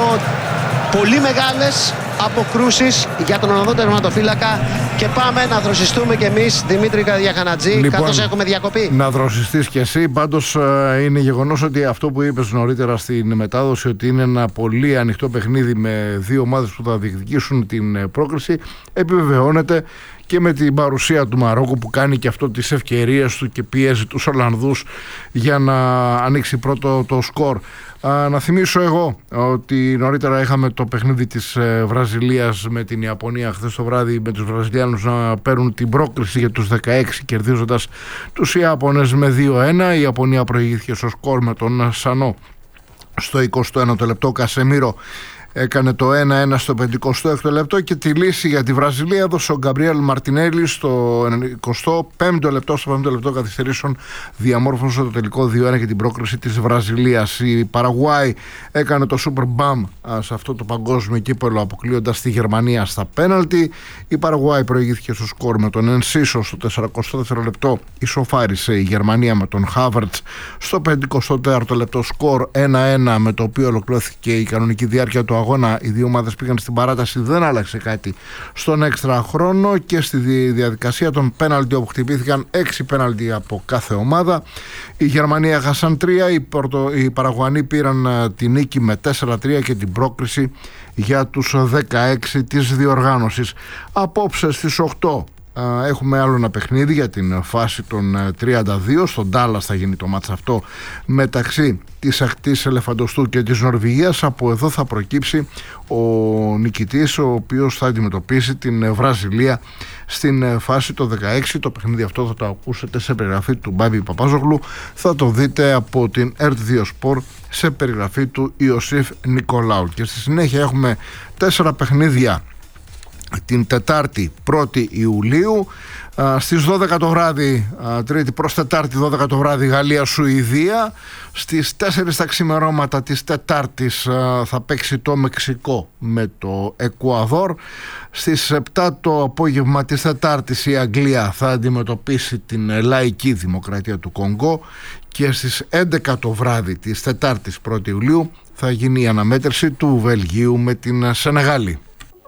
πολύ μεγάλες αποκρούσεις για τον Ολλανδό τερματοφύλακα, και πάμε να δροσιστούμε κι εμείς, Δημήτρη Καρδιαχανατζή, λοιπόν, καθώς έχουμε διακοπή. Να δροσιστείς κι εσύ. Πάντως είναι γεγονός ότι αυτό που είπες νωρίτερα στην μετάδοση, ότι είναι ένα πολύ ανοιχτό παιχνίδι με δύο ομάδες που θα διεκδικήσουν την πρόκριση, επιβεβαιώνεται και με την παρουσία του Μαρόκου, που κάνει και αυτό τις ευκαιρίες του και πιέζει τους Ολλανδούς για να ανοίξει πρώτο το σκορ. Α, να θυμίσω εγώ ότι νωρίτερα είχαμε το παιχνίδι της ε, Βραζιλίας με την Ιαπωνία χθες το βράδυ, με τους Βραζιλιάνους να παίρνουν την πρόκριση για τους δεκαέξι, κερδίζοντας τους Ιάπωνες με δύο ένα. Η Ιαπωνία προηγήθηκε στο σκορ με τον Σανό στο εικοστό ένατο λεπτό. Κασεμίρο έκανε το ένα ένα στο πενηκοστό έκτο λεπτό, και τη λύση για τη Βραζιλία έδωσε ο Γκαμπριέλ Μαρτινέλη στο εικοστό πέμπτο λεπτό. Στο πέμπτο λεπτό καθυστερήσεων διαμόρφωσε το τελικό δύο ένα για την πρόκριση της Βραζιλίας. Η Παραγουάη έκανε το Super Bam σε αυτό το παγκόσμιο κύπελλο, αποκλείοντας τη Γερμανία στα πέναλτι. Η Παραγουάη προηγήθηκε στο σκορ με τον Ενσίσο στο σαρανταεστό δεύτερο λεπτό. Ισοφάρισε η Γερμανία με τον Χάβερτς στο πενηκοστό τέταρτο λεπτό, σκορ ένα ένα, με το οποίο ολοκληρώθηκε η κανονική διάρκεια του αγώνα. Οι δύο ομάδες πήγαν στην παράταση, δεν άλλαξε κάτι στον έξτρα χρόνο, και στη διαδικασία των πέναλτι, όπου χτυπήθηκαν έξι πέναλτι από κάθε ομάδα. Η Γερμανία έχασαν τρία, οι, Πορτο, οι Παραγουανοί πήραν την νίκη με τέσσερα τρία και την πρόκριση για τους δεκαέξι της διοργάνωσης. Απόψε στις οκτώ έχουμε άλλο ένα παιχνίδι για την φάση των τριάντα δύο. Στον Ντάλλας θα γίνει το μάτς αυτό μεταξύ της Ακτής Ελεφαντοστού και της Νορβηγίας. Από εδώ θα προκύψει ο νικητής, ο οποίος θα αντιμετωπίσει την Βραζιλία στην φάση το δεκαέξι. Το παιχνίδι αυτό θα το ακούσετε σε περιγραφή του Μπάμπη Παπάζογλου, θα το δείτε από την ερτ δύο Sport σε περιγραφή του Ιωσήφ Νικολάου. Και στη συνέχεια έχουμε τέσσερα παιχνίδια την Τετάρτη πρώτη Ιουλίου. Στις δώδεκα το βράδυ, Τρίτη προς Τετάρτη δώδεκα το βράδυ, Γαλλία-Σουηδία. Στις τέσσερις τα ξημερώματα της Τετάρτης θα παίξει το Μεξικό με το Εκουαδόρ. Στις επτά το απόγευμα της Τετάρτης η Αγγλία θα αντιμετωπίσει την Λαϊκή Δημοκρατία του Κονγκό, και στις έντεκα το βράδυ της Τετάρτης πρώτη Ιουλίου θα γίνει η αναμέτρηση του Βελγίου με την Σενεγάλη.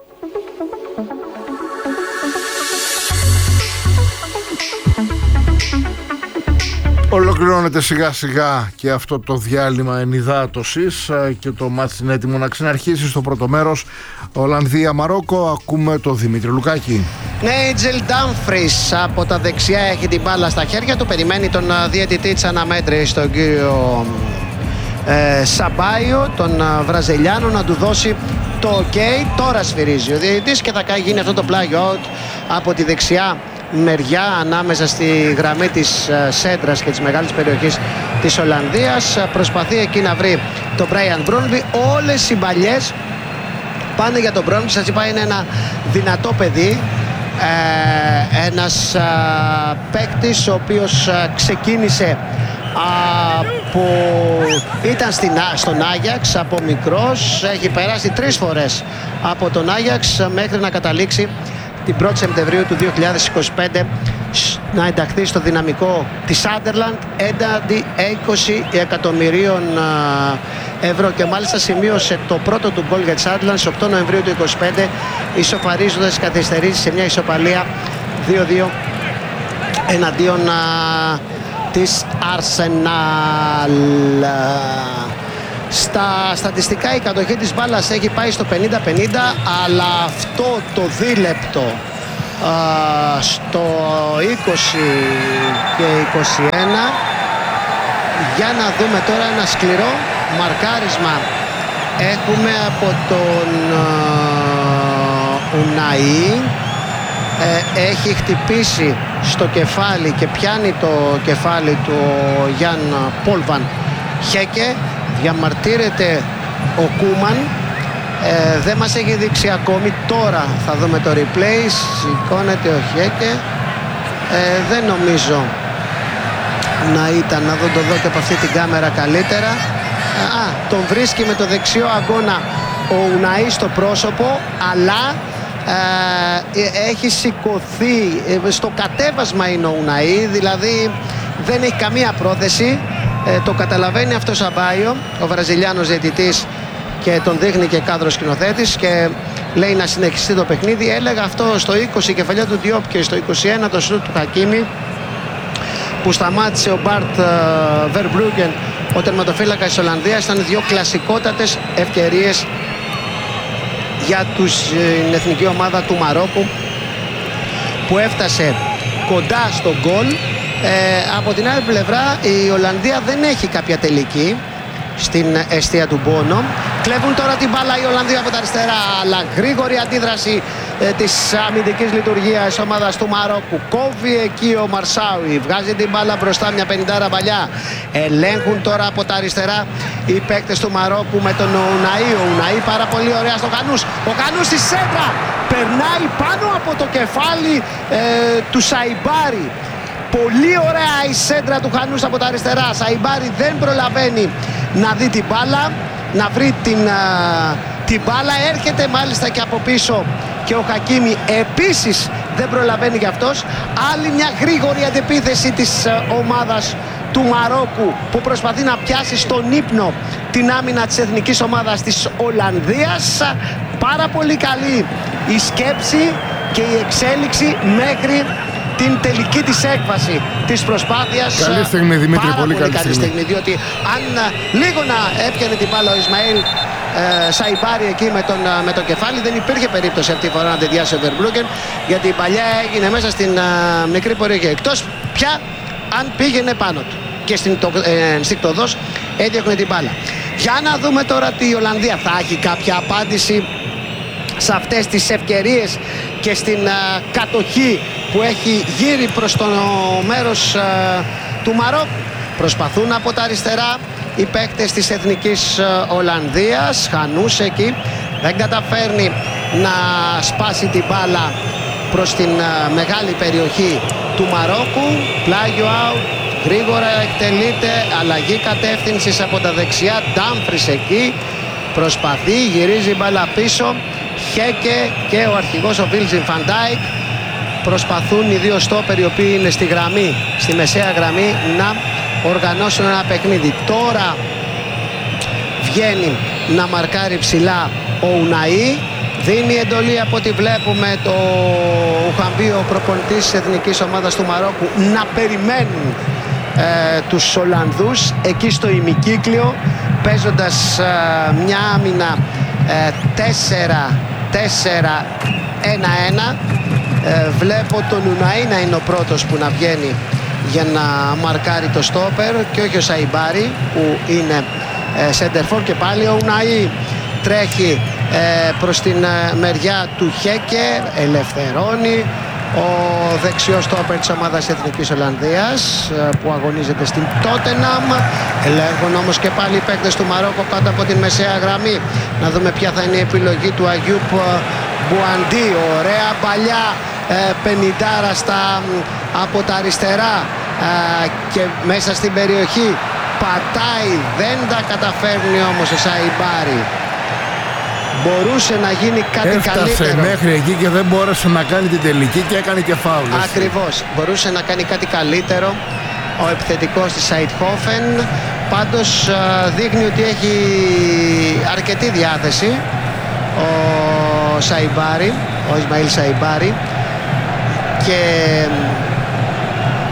Ολοκληρώνεται σιγά σιγά και αυτό το διάλειμμα ενυδάτωσης, και το μάτς είναι έτοιμο να ξαναρχίσει. Στο πρώτο μέρος Ολλανδία-Μαρόκο, ακούμε το Δημήτρη Λουκάκη. Νέιτζελ Ντάμφρις από τα δεξιά έχει την μπάλα στα χέρια του, περιμένει τον διαιτητή της αναμέτρησης, τον κύριο ε, Σαμπάιο, τον Βραζιλιάνο, να του δώσει το ok. Τώρα σφυρίζει ο διαιτητής και θα γίνει αυτό το play out από τη δεξιά μεριά, ανάμεσα στη γραμμή της σέντρας και της μεγάλης περιοχής της Ολλανδίας. Προσπαθεί εκεί να βρει τον Μπράιαν Μπρόνλι. Όλες οι μπαλιές πάνε για τον Μπρόνλι. Σας είπα, είναι ένα δυνατό παιδί, ε, ένας ε, παίκτης ο οποίος ε, ξεκίνησε από... ήταν στην, στον Άγιαξ από μικρός, έχει περάσει τρεις φορές από τον Άγιαξ μέχρι να καταλήξει την πρώτη Σεπτεμβρίου του δύο χιλιάδες είκοσι πέντε να ενταχθεί στο δυναμικό της Sunderland έναντι είκοσι εκατομμυρίων ευρώ, και μάλιστα σημείωσε το πρώτο του γκολ για τη Sunderland στις οκτώ Νοεμβρίου του είκοσι πέντε, ισοφαρίζοντας τις καθυστερήσεις σε μια ισοπαλία δύο δύο εναντίον α, της Arsenal. Στα στατιστικά η κατοχή της μπάλας έχει πάει στο πενήντα πενήντα, αλλά αυτό το δίλεπτο α, στο είκοσι και είκοσι ένα. Για να δούμε τώρα ένα σκληρό μαρκάρισμα έχουμε από τον Ουναή. Ε, έχει χτυπήσει στο κεφάλι και πιάνει το κεφάλι του Γιάν Πόλβαν Χέκε. Διαμαρτύρεται ο Κούμαν. Ε, δεν μας έχει δείξει ακόμη. Τώρα θα δούμε το replay. Σηκώνεται ο Χέκε. Ε, δεν νομίζω να ήταν, να δω το δω και από αυτή την κάμερα καλύτερα. Α, τον βρίσκει με το δεξιό αγώνα ο Ουναή στο πρόσωπο, αλλά ε, έχει σηκωθεί, ε, στο κατέβασμα είναι ο Ουναή, δηλαδή δεν έχει καμία πρόθεση. Ε, το καταλαβαίνει αυτό Σαμπάιο, ο Βραζιλιάνος διαιτητής, και τον δείχνει και κάδρο σκηνοθέτης και λέει να συνεχιστεί το παιχνίδι. Έλεγα αυτό στο είκοσι η κεφαλιά του Διόπ και στο είκοσι ένα το σούτ του Χακίμι που σταμάτησε ο Μπαρτ Βερμπρούγκεν, ο τερματοφύλακας της Ολλανδίας. Ήταν δύο κλασικότατες ευκαιρίες για τους, την εθνική ομάδα του Μαρόκου, που έφτασε κοντά στο γκολ. Ε, από την άλλη πλευρά η Ολλανδία δεν έχει κάποια τελική στην εστία του Μπόνο. Κλέβουν τώρα την μπάλα η Ολλανδία από τα αριστερά, αλλά γρήγορη αντίδραση ε, της αμυντικής λειτουργίας ομάδας του Μαρόκου. Κόβει εκεί ο Μαρσάουι, βγάζει την μπάλα μπροστά, μια πενηντάρα παλιά. Ελέγχουν τώρα από τα αριστερά οι παίκτες του Μαρόκου με τον Ουναή. Ο Ουναή πάρα πολύ ωραία στο Κανούς. Ο Κανούς στη σέντρα περνάει πάνω από το κεφάλι ε, του Σαϊμπάρη. Πολύ ωραία η σέντρα του Χανούς από τα αριστερά. Σαϊμπάρη δεν προλαβαίνει να δει την μπάλα, να βρει την, α, την μπάλα. Έρχεται μάλιστα και από πίσω και ο Χακίμι επίσης δεν προλαβαίνει κι αυτός. Άλλη μια γρήγορη αντεπίθεση της α, ομάδας του Μαρόκου, που προσπαθεί να πιάσει στον ύπνο την άμυνα της εθνικής ομάδας της Ολλανδίας. Πάρα πολύ καλή η σκέψη και η εξέλιξη μέχρι την τελική της έκβαση της προσπάθειας. Καλή στιγμή, Δημήτρη, πάρα πολύ, πολύ καλή στιγμή. στιγμή, διότι αν λίγο να έπιανε την μπάλα ο Ισμαήλ ε, Σαϊμπάρη εκεί με, τον, με το κεφάλι, δεν υπήρχε περίπτωση αυτή τη φορά να ταιριάσει ο Βερμπρούγκεν, γιατί η παλιά έγινε μέσα στην α, μικρή περιοχή, εκτός πια αν πήγαινε πάνω του και στην ε, ενστικτωδώς έδιωχνε την μπάλα. Για να δούμε τώρα τι η Ολλανδία θα έχει κάποια απάντηση σε αυτές τις ευκαιρίες και στην α, κατοχή που έχει γύρει προς το μέρος α, του Μαρόκου. Προσπαθούν από τα αριστερά οι παίκτες της εθνικής α, Ολλανδίας. Χανούς εκεί δεν καταφέρνει να σπάσει την μπάλα προς την α, μεγάλη περιοχή του Μαρόκου. Πλάγιο out, γρήγορα εκτελείται, αλλαγή κατεύθυνσης από τα δεξιά. Ντάμφρις εκεί προσπαθεί, γυρίζει μπάλα πίσω. Χέκε και ο αρχηγός ο Βίλζιν Φαν Ντάικ προσπαθούν οι δύο στόπερ, οι οποίοι είναι στη γραμμή, στη μεσαία γραμμή, να οργανώσουν ένα παιχνίδι. Τώρα βγαίνει να μαρκάρει ψηλά ο Ουναή. Δίνει εντολή από ό,τι βλέπουμε το Ουχαμπή, ο προπονητής της εθνικής ομάδας του Μαρόκου, να περιμένουν ε, τους Ολλανδούς εκεί στο ημικύκλιο, παίζοντας ε, μια άμυνα ε, τέσσερα τέσσερα ένα ένα. Ε, βλέπω τον Ουναή να είναι ο πρώτος που να βγαίνει για να μαρκάρει το στόπερ και όχι ο Σαϊμπάρη που είναι ε, σέντερφορ. Και πάλι ο Ουναή τρέχει ε, προς την ε, μεριά του Χέκε, ελευθερώνει ο δεξιός στόπερ της ομάδας Εθνικής Ολλανδίας ε, που αγωνίζεται στην Τότεναμ. Ελέγχουν όμως και πάλι οι παίκτες του Μαρόκο κάτω από την μεσαία γραμμή. Να δούμε ποια θα είναι η επιλογή του Αγιούπ Μπουαντί. Ωραία παλιά ε, πενηντάρα στα, από τα αριστερά ε, και μέσα στην περιοχή πατάει, δεν τα καταφέρνει όμως ο Σαϊμπάρη. Μπορούσε να γίνει κάτι Έφτασε καλύτερο. Έφτασε μέχρι εκεί και δεν μπόρεσε να κάνει την τελική και έκανε και φάουλ. Ακριβώς. Μπορούσε να κάνει κάτι καλύτερο ο επιθετικός της Αιτχόφεν. Πάντως δείχνει ότι έχει αρκετή διάθεση ο Σαϊμπάρη, ο Ισμαήλ Σαϊμπάρη, και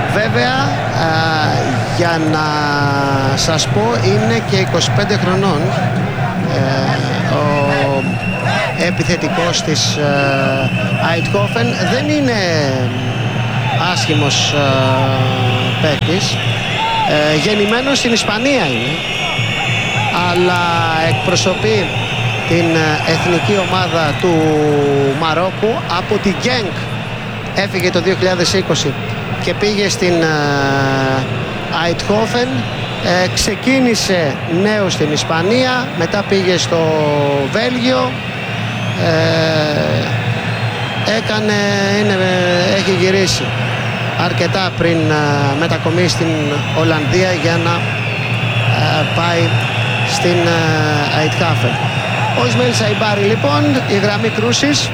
Βέβαια, α, για να σας πω, είναι και είκοσι πέντε χρονών ε, ο επιθετικός της Eindhoven. Δεν είναι άσχημος ε, παίκτης, ε, γεννημένος στην Ισπανία είναι, αλλά εκπροσωπεί την εθνική ομάδα του Μαρόκου. Από την Genk έφυγε το δύο χιλιάδες είκοσι και πήγε στην Eindhoven. Ε, ξεκίνησε νέο στην Ισπανία, μετά πήγε στο Βέλγιο, ε, έκανε, είναι, έχει γυρίσει αρκετά πριν ε, μετακομίσει στην Ολλανδία για να ε, πάει στην ε, Eindhoven. Ο Ισμαήλ Σαϊμπάρι λοιπόν, η γραμμή κρούσης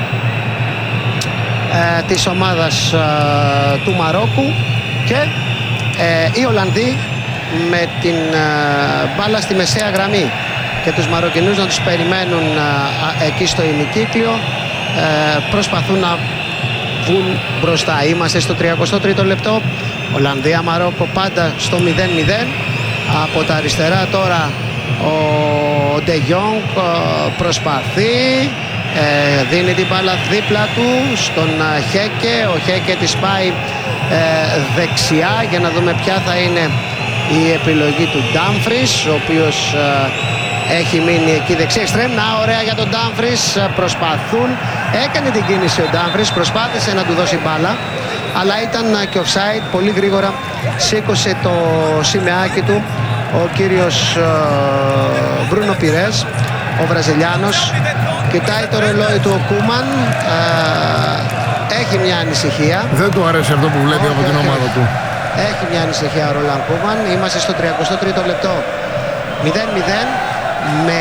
ε, της ομάδας ε, του Μαρόκου, και ε, οι Ολλανδοί με την ε, μπάλα στη μεσαία γραμμή και τους Μαροκινούς να τους περιμένουν ε, εκεί στο ημικύκλιο, ε, προσπαθούν να βγουν μπροστά. Είμαστε στο τριάντα τρίτο λεπτό, Ολλανδία-Μαρόκο πάντα στο μηδέν μηδέν. Από τα αριστερά τώρα ο Ντε Γιόνγκ προσπαθεί, ε, δίνει την μπάλα δίπλα του στον Χέκε. Ο Χέκε της πάει ε, δεξιά, για να δούμε ποια θα είναι η επιλογή του Ντάμφρις, ο οποίος ε, έχει μείνει εκεί δεξιά εξτρέμ. Να, ωραία για τον Ντάμφρις, προσπαθούν, έκανε την κίνηση ο Ντάμφρις, προσπάθησε να του δώσει μπάλα, αλλά ήταν και offside. Πολύ γρήγορα σήκωσε το σημαίακι του ο κύριος ε, Μπρούνο Πιρές, ο Βραζιλιάνος. Κοιτάει το ρολόι του ο Κούμαν, ε, έχει μια ανησυχία. Δεν του αρέσει αυτό που βλέπει okay, από την ομάδα okay. του. Έχει μια ανησυχία ο Ρολάν Κούμαν. Είμαστε στο τριάντα τρίτο λεπτό, μηδέν μηδέν, με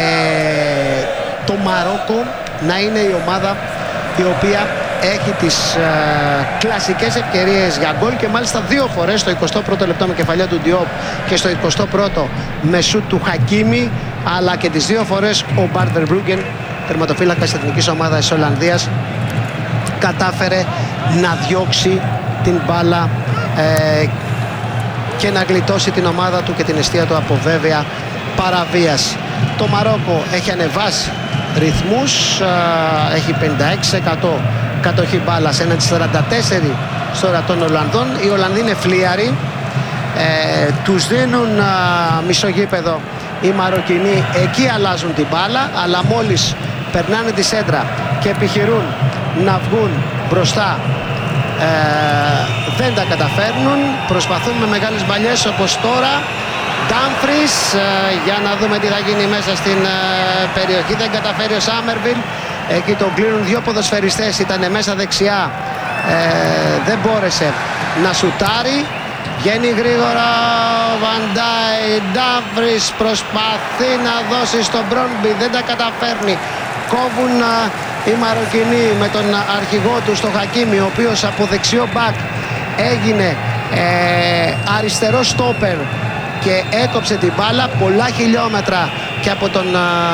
το Μαρόκο να είναι η ομάδα η οποία έχει τις ε, κλασικές ευκαιρίες για γκολ, και μάλιστα δύο φορές, στο εικοστό πρώτο λεπτό με κεφαλιά του Διόπ και στο εικοστό πρώτο με σούτ του Χακίμι, αλλά και τις δύο φορές ο Μπάρτερ Μπρούγκεν, τερματοφύλακας της εθνικής ομάδας της Ολλανδίας, κατάφερε να διώξει την μπάλα ε, και να γλιτώσει την ομάδα του και την αιστεία του από βέβαια παραβίαση. Το Μαρόκο έχει ανεβάσει ρυθμούς, ε, έχει πενήντα έξι τοις εκατό κατοχή μπάλας έναντι σαράντα τέσσερα τοις εκατό στο ορατών Ολλανδών. Οι Ολλανδοί είναι φλίαροι, ε, τους δίνουν ε, μισογίπεδο οι Μαροκινοί, εκεί αλλάζουν την μπάλα, αλλά μόλις περνάνε τη σέντρα και επιχειρούν να βγουν μπροστά, ε, δεν τα καταφέρνουν. Προσπαθούν με μεγάλες μπαλιές όπως τώρα. Ντάμφρις, ε, για να δούμε τι θα γίνει μέσα στην ε, περιοχή. Δεν καταφέρει ο Σάμερβιλ, εκεί τον κλείνουν δύο ποδοσφαιριστές, ήταν μέσα δεξιά, ε, δεν μπόρεσε να σουτάρει. Βγαίνει γρήγορα ο Βαντάι. Ντάμφρις προσπαθεί να δώσει στον Μπρόνμπι, δεν τα καταφέρνει. Κόβουν οι Μαροκινοί με τον αρχηγό του, στο Χακίμι, ο οποίος από δεξιό μπακ έγινε ε, αριστερό στόπερ και έκοψε την μπάλα πολλά χιλιόμετρα και από τον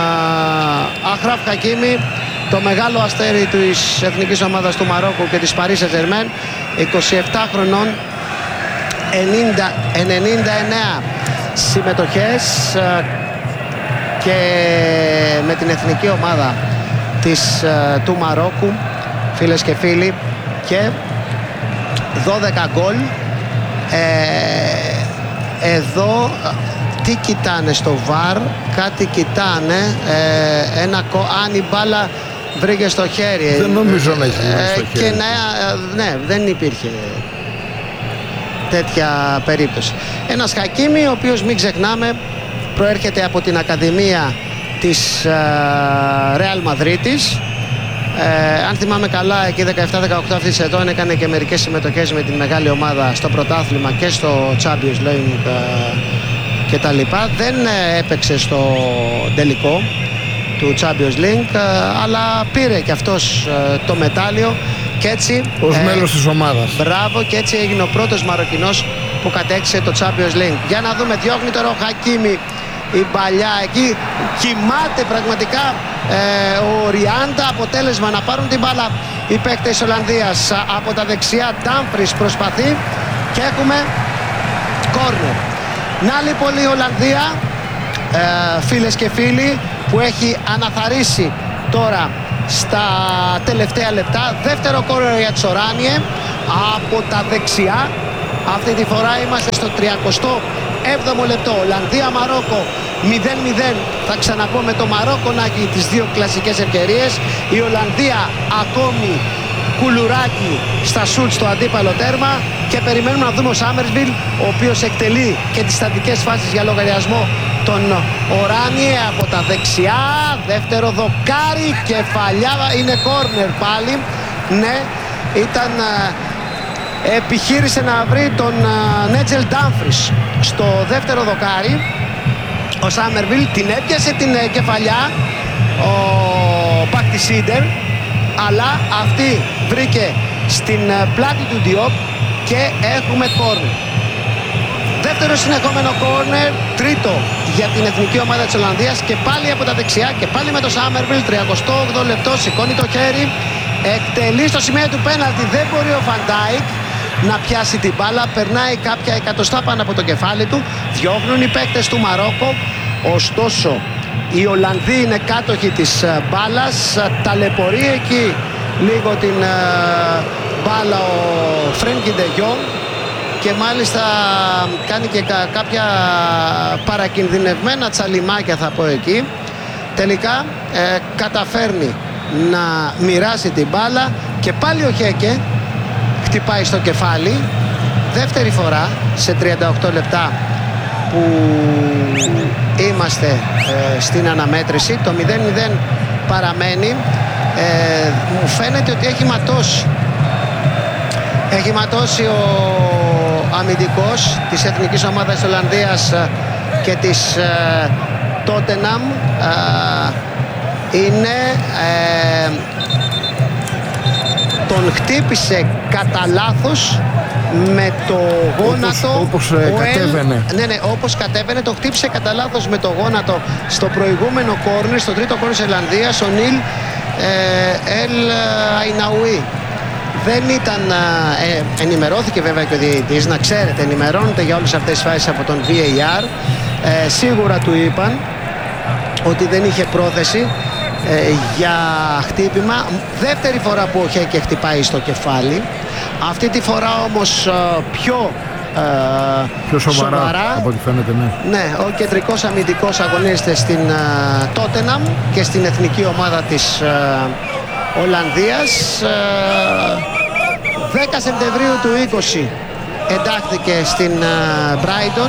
Αχράφ Χακίμι, το μεγάλο αστέρι της εθνικής ομάδας του Μαρόκου και της Παρί Σεν Ζερμέν, είκοσι επτά χρονών, ενενήντα εννέα συμμετοχές και με την εθνική ομάδα της, του Μαρόκου, φίλες και φίλοι, και δώδεκα γκολ. Ε, εδώ τι κοιτάνε στο βαρ, κάτι κοιτάνε, ε, ένα, αν η μπάλα βρήκε στο χέρι. Δεν νομίζω να έχει ε, στο χέρι. Και να, ναι, δεν υπήρχε τέτοια περίπτωση. Ένας Χακίμι, ο οποίος, μην ξεχνάμε, προέρχεται από την Ακαδημία της Ρεάλ Μαδρίτης. Ε, αν θυμάμαι καλά, εκεί δεκαεπτά δεκαοκτώ αυτή τη σεζόν έκανε και μερικές συμμετοχές με την μεγάλη ομάδα στο πρωτάθλημα και στο Champions League ε, και τα λοιπά. Δεν ε, έπαιξε στο τελικό του Champions League, ε, αλλά πήρε και αυτός ε, το μετάλλιο, και έτσι ως ε, μέλος της ομάδας. Μπράβο, και έτσι έγινε ο πρώτος Μαροκινός που κατέκτησε το Champions League. Για να δούμε, διώχνει τώρα ο Χακίμι η παλιά εκεί, κοιμάται πραγματικά ε, ο Ριάντα. Αποτέλεσμα να πάρουν την μπάλα οι παίκτες της Ολλανδίας από τα δεξιά. Ντάμφρις προσπαθεί, και έχουμε κόρνερ. Να λοιπόν η Ολλανδία, ε, φίλες και φίλοι, που έχει αναθαρρήσει τώρα στα τελευταία λεπτά. Δεύτερο κόρνερ για τις Οράνιε από τα δεξιά. Αυτή τη φορά είμαστε στο τριακοστό έβδομο λεπτό. Ολλανδία-Μαρόκο μηδέν μηδέν. Θα ξαναπώ, με το Μαρόκο να έχει τις δύο κλασικές ευκαιρίες. Η Ολλανδία ακόμη κουλουράκι στα σουτ στο αντίπαλο τέρμα. Και περιμένουμε να δούμε ο Σάμερσβιλ, ο οποίος εκτελεί και τις στατικές φάσεις για λογαριασμό των Οράνιε από τα δεξιά. Δεύτερο δοκάρι, κεφαλιά, είναι κόρνερ πάλι. Ναι, ήταν... επιχείρησε να βρει τον Νέτζελ Ντάμφρις στο δεύτερο δοκάρι. Ο Σάμερβιλ την έπιασε την κεφαλιά ο Μπακτισίντερ, αλλά αυτή βρήκε στην πλάτη του Διόπ και έχουμε κόρνερ. Δεύτερο συνεχόμενο κόρνερ, τρίτο για την εθνική ομάδα της Ολλανδίας και πάλι από τα δεξιά και πάλι με το Σάμερβιλ. τριακοστό όγδοο λεπτό, σηκώνει το χέρι, εκτελεί στο σημείο του πέναλτι. Δεν μπορεί ο Φαν Ντάικ να πιάσει την μπάλα, περνάει κάποια εκατοστά πάνω από το κεφάλι του. Διώχνουν οι παίκτες του Μαρόκο, ωστόσο οι Ολλανδοί είναι κάτοχοι της μπάλας. Ταλαιπωρεί εκεί λίγο την μπάλα ο Φρένκι ντε Γιόνγκ και μάλιστα κάνει και κάποια παρακινδυνευμένα τσαλιμάκια, θα πω εκεί. Τελικά ε, καταφέρνει να μοιράσει την μπάλα και πάλι ο Χέκε χτυπάει στο κεφάλι. Δεύτερη φορά σε τριάντα οκτώ λεπτά που είμαστε ε, στην αναμέτρηση. Το μηδέν μηδέν παραμένει. ε, Μου φαίνεται ότι έχει ματώσει Έχει ματώσει ο αμυντικός της εθνικής ομάδας της Ολλανδίας και της ε, Τότεναμ. ε, Είναι ε, τον χτύπησε κατά λάθος με το γόνατο. Όπως, όπως ε, κατέβαινε. Ναι, ναι, όπως κατέβαινε. Το χτύπησε κατά λάθος με το γόνατο στο προηγούμενο κόρνερ, στο τρίτο κόρνερ της Ιρλανδίας, ο Νίλ ε, Ελ Αϊναουί. Δεν ήταν, ε, ενημερώθηκε βέβαια και ο διαιτητής, να ξέρετε, ενημερώνεται για όλες αυτές τις φάσεις από τον βι έι αρ. ε, Σίγουρα του είπαν ότι δεν είχε πρόθεση ε, για χτύπημα. Δεύτερη φορά που ο Χέκε χτυπάει στο κεφάλι. Αυτή τη φορά όμως ε, πιο, ε, πιο σοβαρά, σοβαρά από ό,τι φαίνεται, ναι. Ναι, ο κεντρικός αμυντικός αγωνίζεται στην Τότεναμ και στην εθνική ομάδα της ε, Ολλανδίας. δέκα Σεπτεμβρίου του είκοσι εντάχθηκε στην Brighton,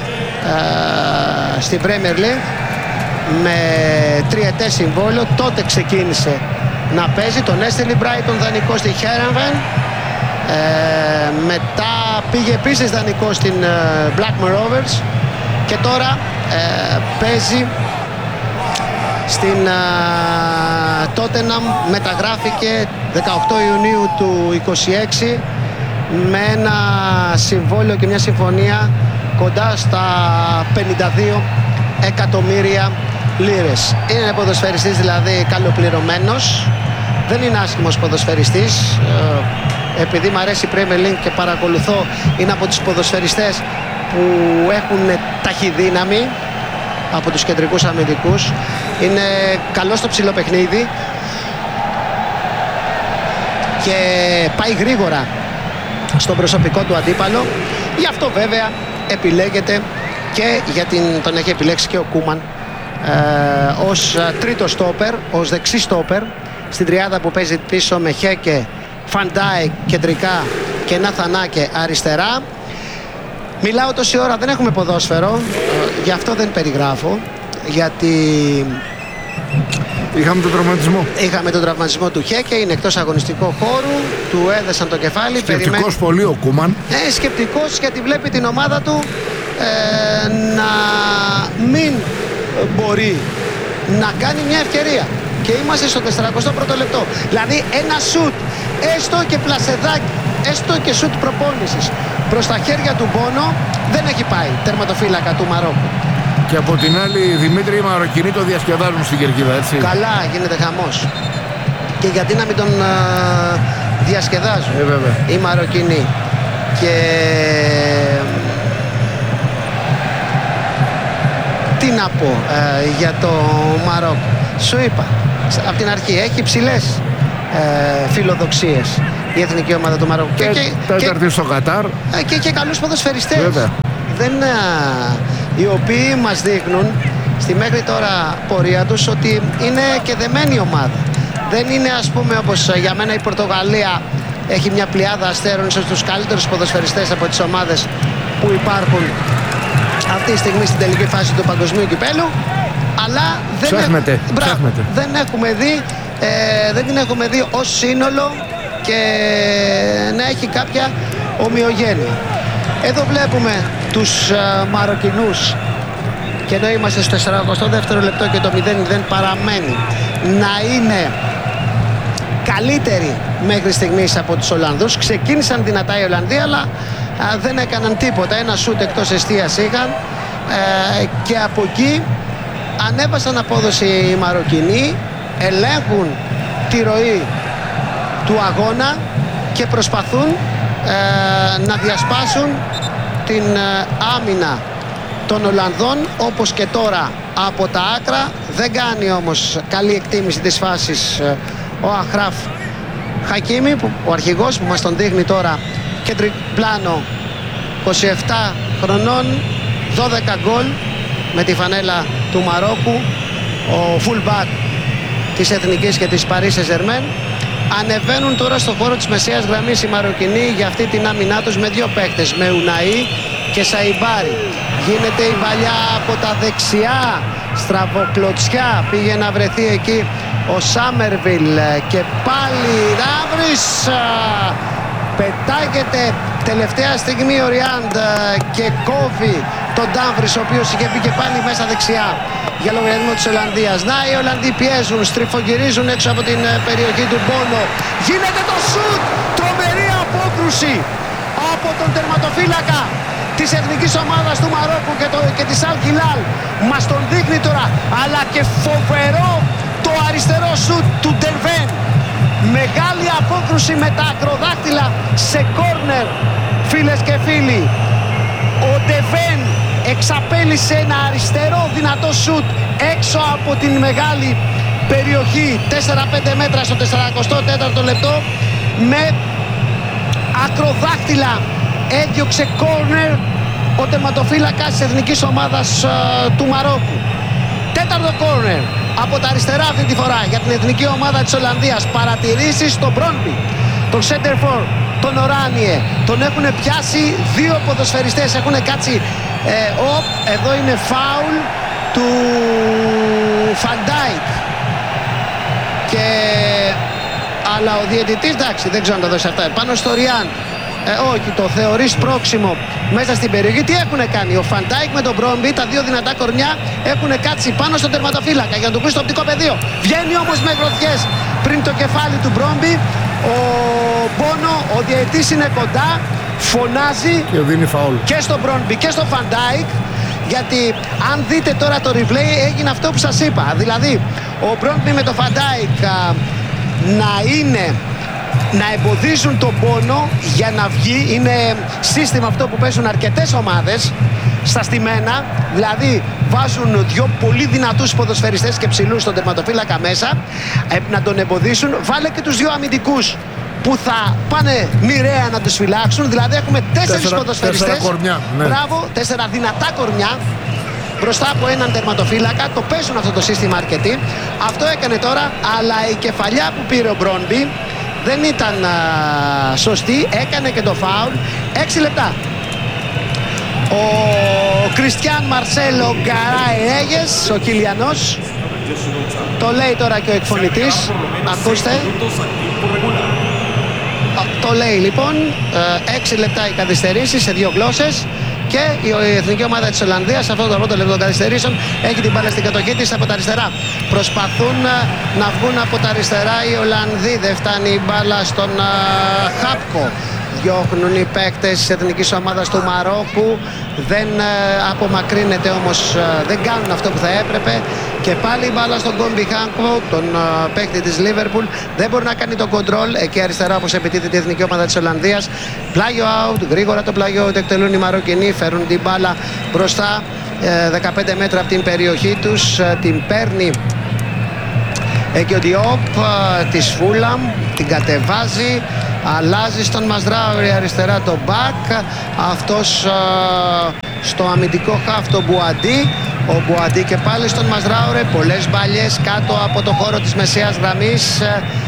στην Premier League, με τριετές συμβόλαιο. Τότε ξεκίνησε να παίζει. Τον έστειλε Brighton δανεικό στη Heerenveen. Ε, μετά πήγε επίσης δανεικό στην Blackburn Rovers και τώρα ε, παίζει στην Τότεναμ. Μεταγράφηκε δεκαοκτώ Ιουνίου του είκοσι έξι με ένα συμβόλαιο και μια συμφωνία κοντά στα πενήντα δύο εκατομμύρια λίρες. Είναι ποδοσφαιριστής δηλαδή καλοπληρωμένος. Δεν είναι άσχημος ποδοσφαιριστής. Επειδή μου αρέσει η Premier League και παρακολουθώ, είναι από τους ποδοσφαιριστές που έχουν ταχυδύναμη από τους κεντρικούς αμυντικούς. Είναι καλό στο ψηλό παιχνίδι και πάει γρήγορα στον προσωπικό του αντίπαλο. Γι' αυτό βέβαια επιλέγεται και για την, τον έχει επιλέξει και ο Κούμαν ε, ως τρίτο στόπερ, ως δεξί στόπερ στην τριάδα που παίζει πίσω με Χέκε, Φαν Ντάικ κεντρικά και Ναθανάκε αριστερά. Μιλάω τόση ώρα, δεν έχουμε ποδόσφαιρο, γι' αυτό δεν περιγράφω, γιατί είχαμε τον τραυματισμό. Είχαμε τον τραυματισμό του Χέκε, είναι εκτός αγωνιστικού χώρου, του έδεσαν το κεφάλι. Σκεπτικός περιμένει... πολύ ο Κούμαν. Ε, σκεπτικός, γιατί βλέπει την ομάδα του ε, να μην μπορεί να κάνει μια ευκαιρία. Και είμαστε στο τεσσαρακοστό πρώτο λεπτό. Δηλαδή ένα σουτ, έστω και πλασεδάκι, έστω και σουτ προπόνησης προς τα χέρια του Μπόνο, δεν έχει πάει τερματοφύλακα του Μαρόκου. Και από την άλλη, Δημήτρη, οι Μαροκινοί το διασκεδάζουν στην κερκίδα, έτσι. Καλά, γίνεται χαμός. Και γιατί να μην τον α, διασκεδάζουν ε, βέβαια. οι Μαροκινοί. και τι να πω ε, για το Μαρόκο. Σου είπα από την αρχή, έχει υψηλές ε, φιλοδοξίες η εθνική ομάδα του Μαρόκου. Και, και, τέταρτη στο Κατάρ. Και, και καλούς ποδοσφαιριστές. Βέβαια. Δεν, ε, οι οποίοι μας δείχνουν στη μέχρι τώρα πορεία τους ότι είναι και δεμένη ομάδα. Δεν είναι, ας πούμε, όπως για μένα η Πορτογαλία έχει μια πλειάδα αστέρων, ίσως τους καλύτερους ποδοσφαιριστές από τις ομάδες που υπάρχουν αυτή τη στιγμή στην τελική φάση του παγκοσμίου κυπέλου, αλλά δεν, ψάχνετε, έχ... ψάχνετε. δεν έχουμε δει ε, δεν την έχουμε δει ως σύνολο και να έχει κάποια ομοιογένεια. Εδώ βλέπουμε τους ε, Μαροκινούς και ενώ είμαστε στο σαρανταεκτό δεύτερο λεπτό και το μηδέν μηδέν παραμένει να είναι καλύτεροι μέχρι στιγμής από τους Ολλανδούς. Ξεκίνησαν δυνατά οι Ολλανδοί, αλλά α, δεν έκαναν τίποτα. Ένα σούτ εκτός εστίας είχαν ε, και από εκεί ανέβασαν απόδοση οι Μαροκινοί, ελέγχουν τη ροή του αγώνα και προσπαθούν ε, να διασπάσουν την ε, άμυνα των Ολλανδών, όπως και τώρα από τα άκρα. Δεν κάνει όμως καλή εκτίμηση της φάσης ε, ο Αχράφ Χακίμι, που, ο αρχηγός που μας τον δείχνει τώρα κεντρικό πλάνο, είκοσι επτά χρονών, δώδεκα γκολ με τη φανέλα του Μαρόκου, ο fullback της Εθνικής και της Paris Saint-Germain. Ανεβαίνουν τώρα στο χώρο της μεσαίας γραμμής οι Μαροκινοί για αυτή την άμυνά τους με δύο παίκτες, με Ουναΐ και Σαϊμπάρι. Γίνεται η παλιά από τα δεξιά, στραβοκλωτσιά, πήγε να βρεθεί εκεί ο Σάμερβιλ και πάλι Ράβρης, πετάγεται τελευταία στιγμή ο Ριάντ και κόβει τον Ντάμβρης, ο οποίος είχε μπει και πάλι μέσα δεξιά για λογαριασμό της Ολλανδίας. Να, οι Ολλανδοί πιέζουν, στριφογυρίζουν έξω από την περιοχή του Μπόνο. Γίνεται το σουτ, τρομερή απόκρουση από τον τερματοφύλακα της εθνικής ομάδας του Μαρόκου και, το, και της Αλ Χιλάλ. Μας τον δείχνει τώρα, αλλά και φοβερό το αριστερό σουτ του Ντερβέν. Μεγάλη απόκρουση με τα ακροδάχτυλα σε κόρνερ, φίλες και φίλοι. Ο Ντερβέν εξαπέλυσε ένα αριστερό δυνατό σουτ έξω από την μεγάλη περιοχή, τέσσερα πέντε μέτρα στο σαρανταεκτό τέταρτο λεπτό, με ακροδάχτυλα έδιωξε κόρνερ ο τερματοφύλακας της εθνικής ομάδας uh, του Μαρόκου. Τέταρτο κόρνερ από τα αριστερά αυτή τη φορά για την εθνική ομάδα της Ολλανδίας. Παρατηρήσεις στον Μπρόνμπι, τον Σέντερφορ, τον Οράνιε. Τον έχουν πιάσει δύο ποδοσφαιριστές, έχουν κάτσει ε, οπ, εδώ είναι φάουλ του Φαντάικ. Και αλλά ο διαιτητής, εντάξει, δεν ξέρω αν τα δώσει αυτά, πάνω στο Ριάν. Ε, όχι, το θεωρεί σπρώξιμο μέσα στην περιοχή. Τι έχουν κάνει ο Φαντάικ με τον Μπρόμπι, τα δύο δυνατά κορμιά έχουν κάτσει πάνω στον τερματοφύλακα για να του πει στο οπτικό πεδίο. Βγαίνει όμως με γροθιές πριν το κεφάλι του Μπρόμπι. Ο Μπόνο, ο διαιτητής είναι κοντά, φωνάζει και δίνει φαουλ και στον Μπρόμπι και στον Φαντάικ. Γιατί αν δείτε τώρα το replay, έγινε αυτό που σας είπα. Δηλαδή ο Μπρόμπι με τον Φαντάικ να είναι να εμποδίζουν τον Πόνο για να βγει. Είναι σύστημα αυτό που παίζουν αρκετές ομάδες στα στημένα. Δηλαδή βάζουν δύο πολύ δυνατούς ποδοσφαιριστές και ψηλούς στον τερματοφύλακα μέσα, ε, να τον εμποδίσουν. Βάλε και τους δύο αμυντικούς που θα πάνε μοιραία να τους φυλάξουν. Δηλαδή έχουμε τέσσερις τέσσερα, ποδοσφαιριστές, τέσσερα κορμιά, ναι. Μπράβο, τέσσερα δυνατά κορμιά μπροστά από έναν τερματοφύλακα. Το παίζουν αυτό το σύστημα αρκετοί. Αυτό έκανε τώρα, αλλά η κεφαλιά που πήρε ο Μπρόνμπι δεν ήταν α, σωστή, έκανε και το φάουλ. Έξι λεπτά. Ο Κριστιάν Μαρσέλο Γκαράι Ρέγες, ο Κιλιανός, το λέει τώρα και ο εκφωνητής. Ακούστε. Το λέει λοιπόν. Έξι λεπτά οι καθυστερήσεις σε δύο γλώσσες. Και η εθνική ομάδα της Ολλανδίας σε αυτό το πρώτο λεπτό των καθυστερήσεων έχει την μπάλα στην κατοχή της από τα αριστερά. Προσπαθούν να βγουν από τα αριστερά οι Ολλανδοί. Δεν φτάνει η μπάλα στον uh, Χάπκο. Διώχνουν οι παίκτες της εθνικής ομάδας του Μαρόκου. Δεν uh, απομακρύνεται όμως, uh, δεν κάνουν αυτό που θα έπρεπε. Και πάλι η μπάλα στον Κόμπι Χάνκο, τον uh, παίκτη της Λίβερπουλ. Δεν μπορεί να κάνει το κοντρόλ. Εκεί αριστερά όπως επιτίθεται η εθνική ομάδα της Ολλανδίας. Πλάγιο out, γρήγορα το πλάγιο out εκτελούν οι Μαροκινοί. Φέρουν την μπάλα μπροστά δεκαπέντε μέτρα από την περιοχή τους. Την παίρνει εκεί ο Διόπ της Φούλαμ, την κατεβάζει, αλλάζει στον Μαζράουρη αριστερά το μπακ, αυτός στο αμυντικό χαφ το Μπουαντί, ο Μπουαντί και πάλι στον Μαζράουρε, πολλές μπαλιές κάτω από το χώρο της μεσαίας γραμμής.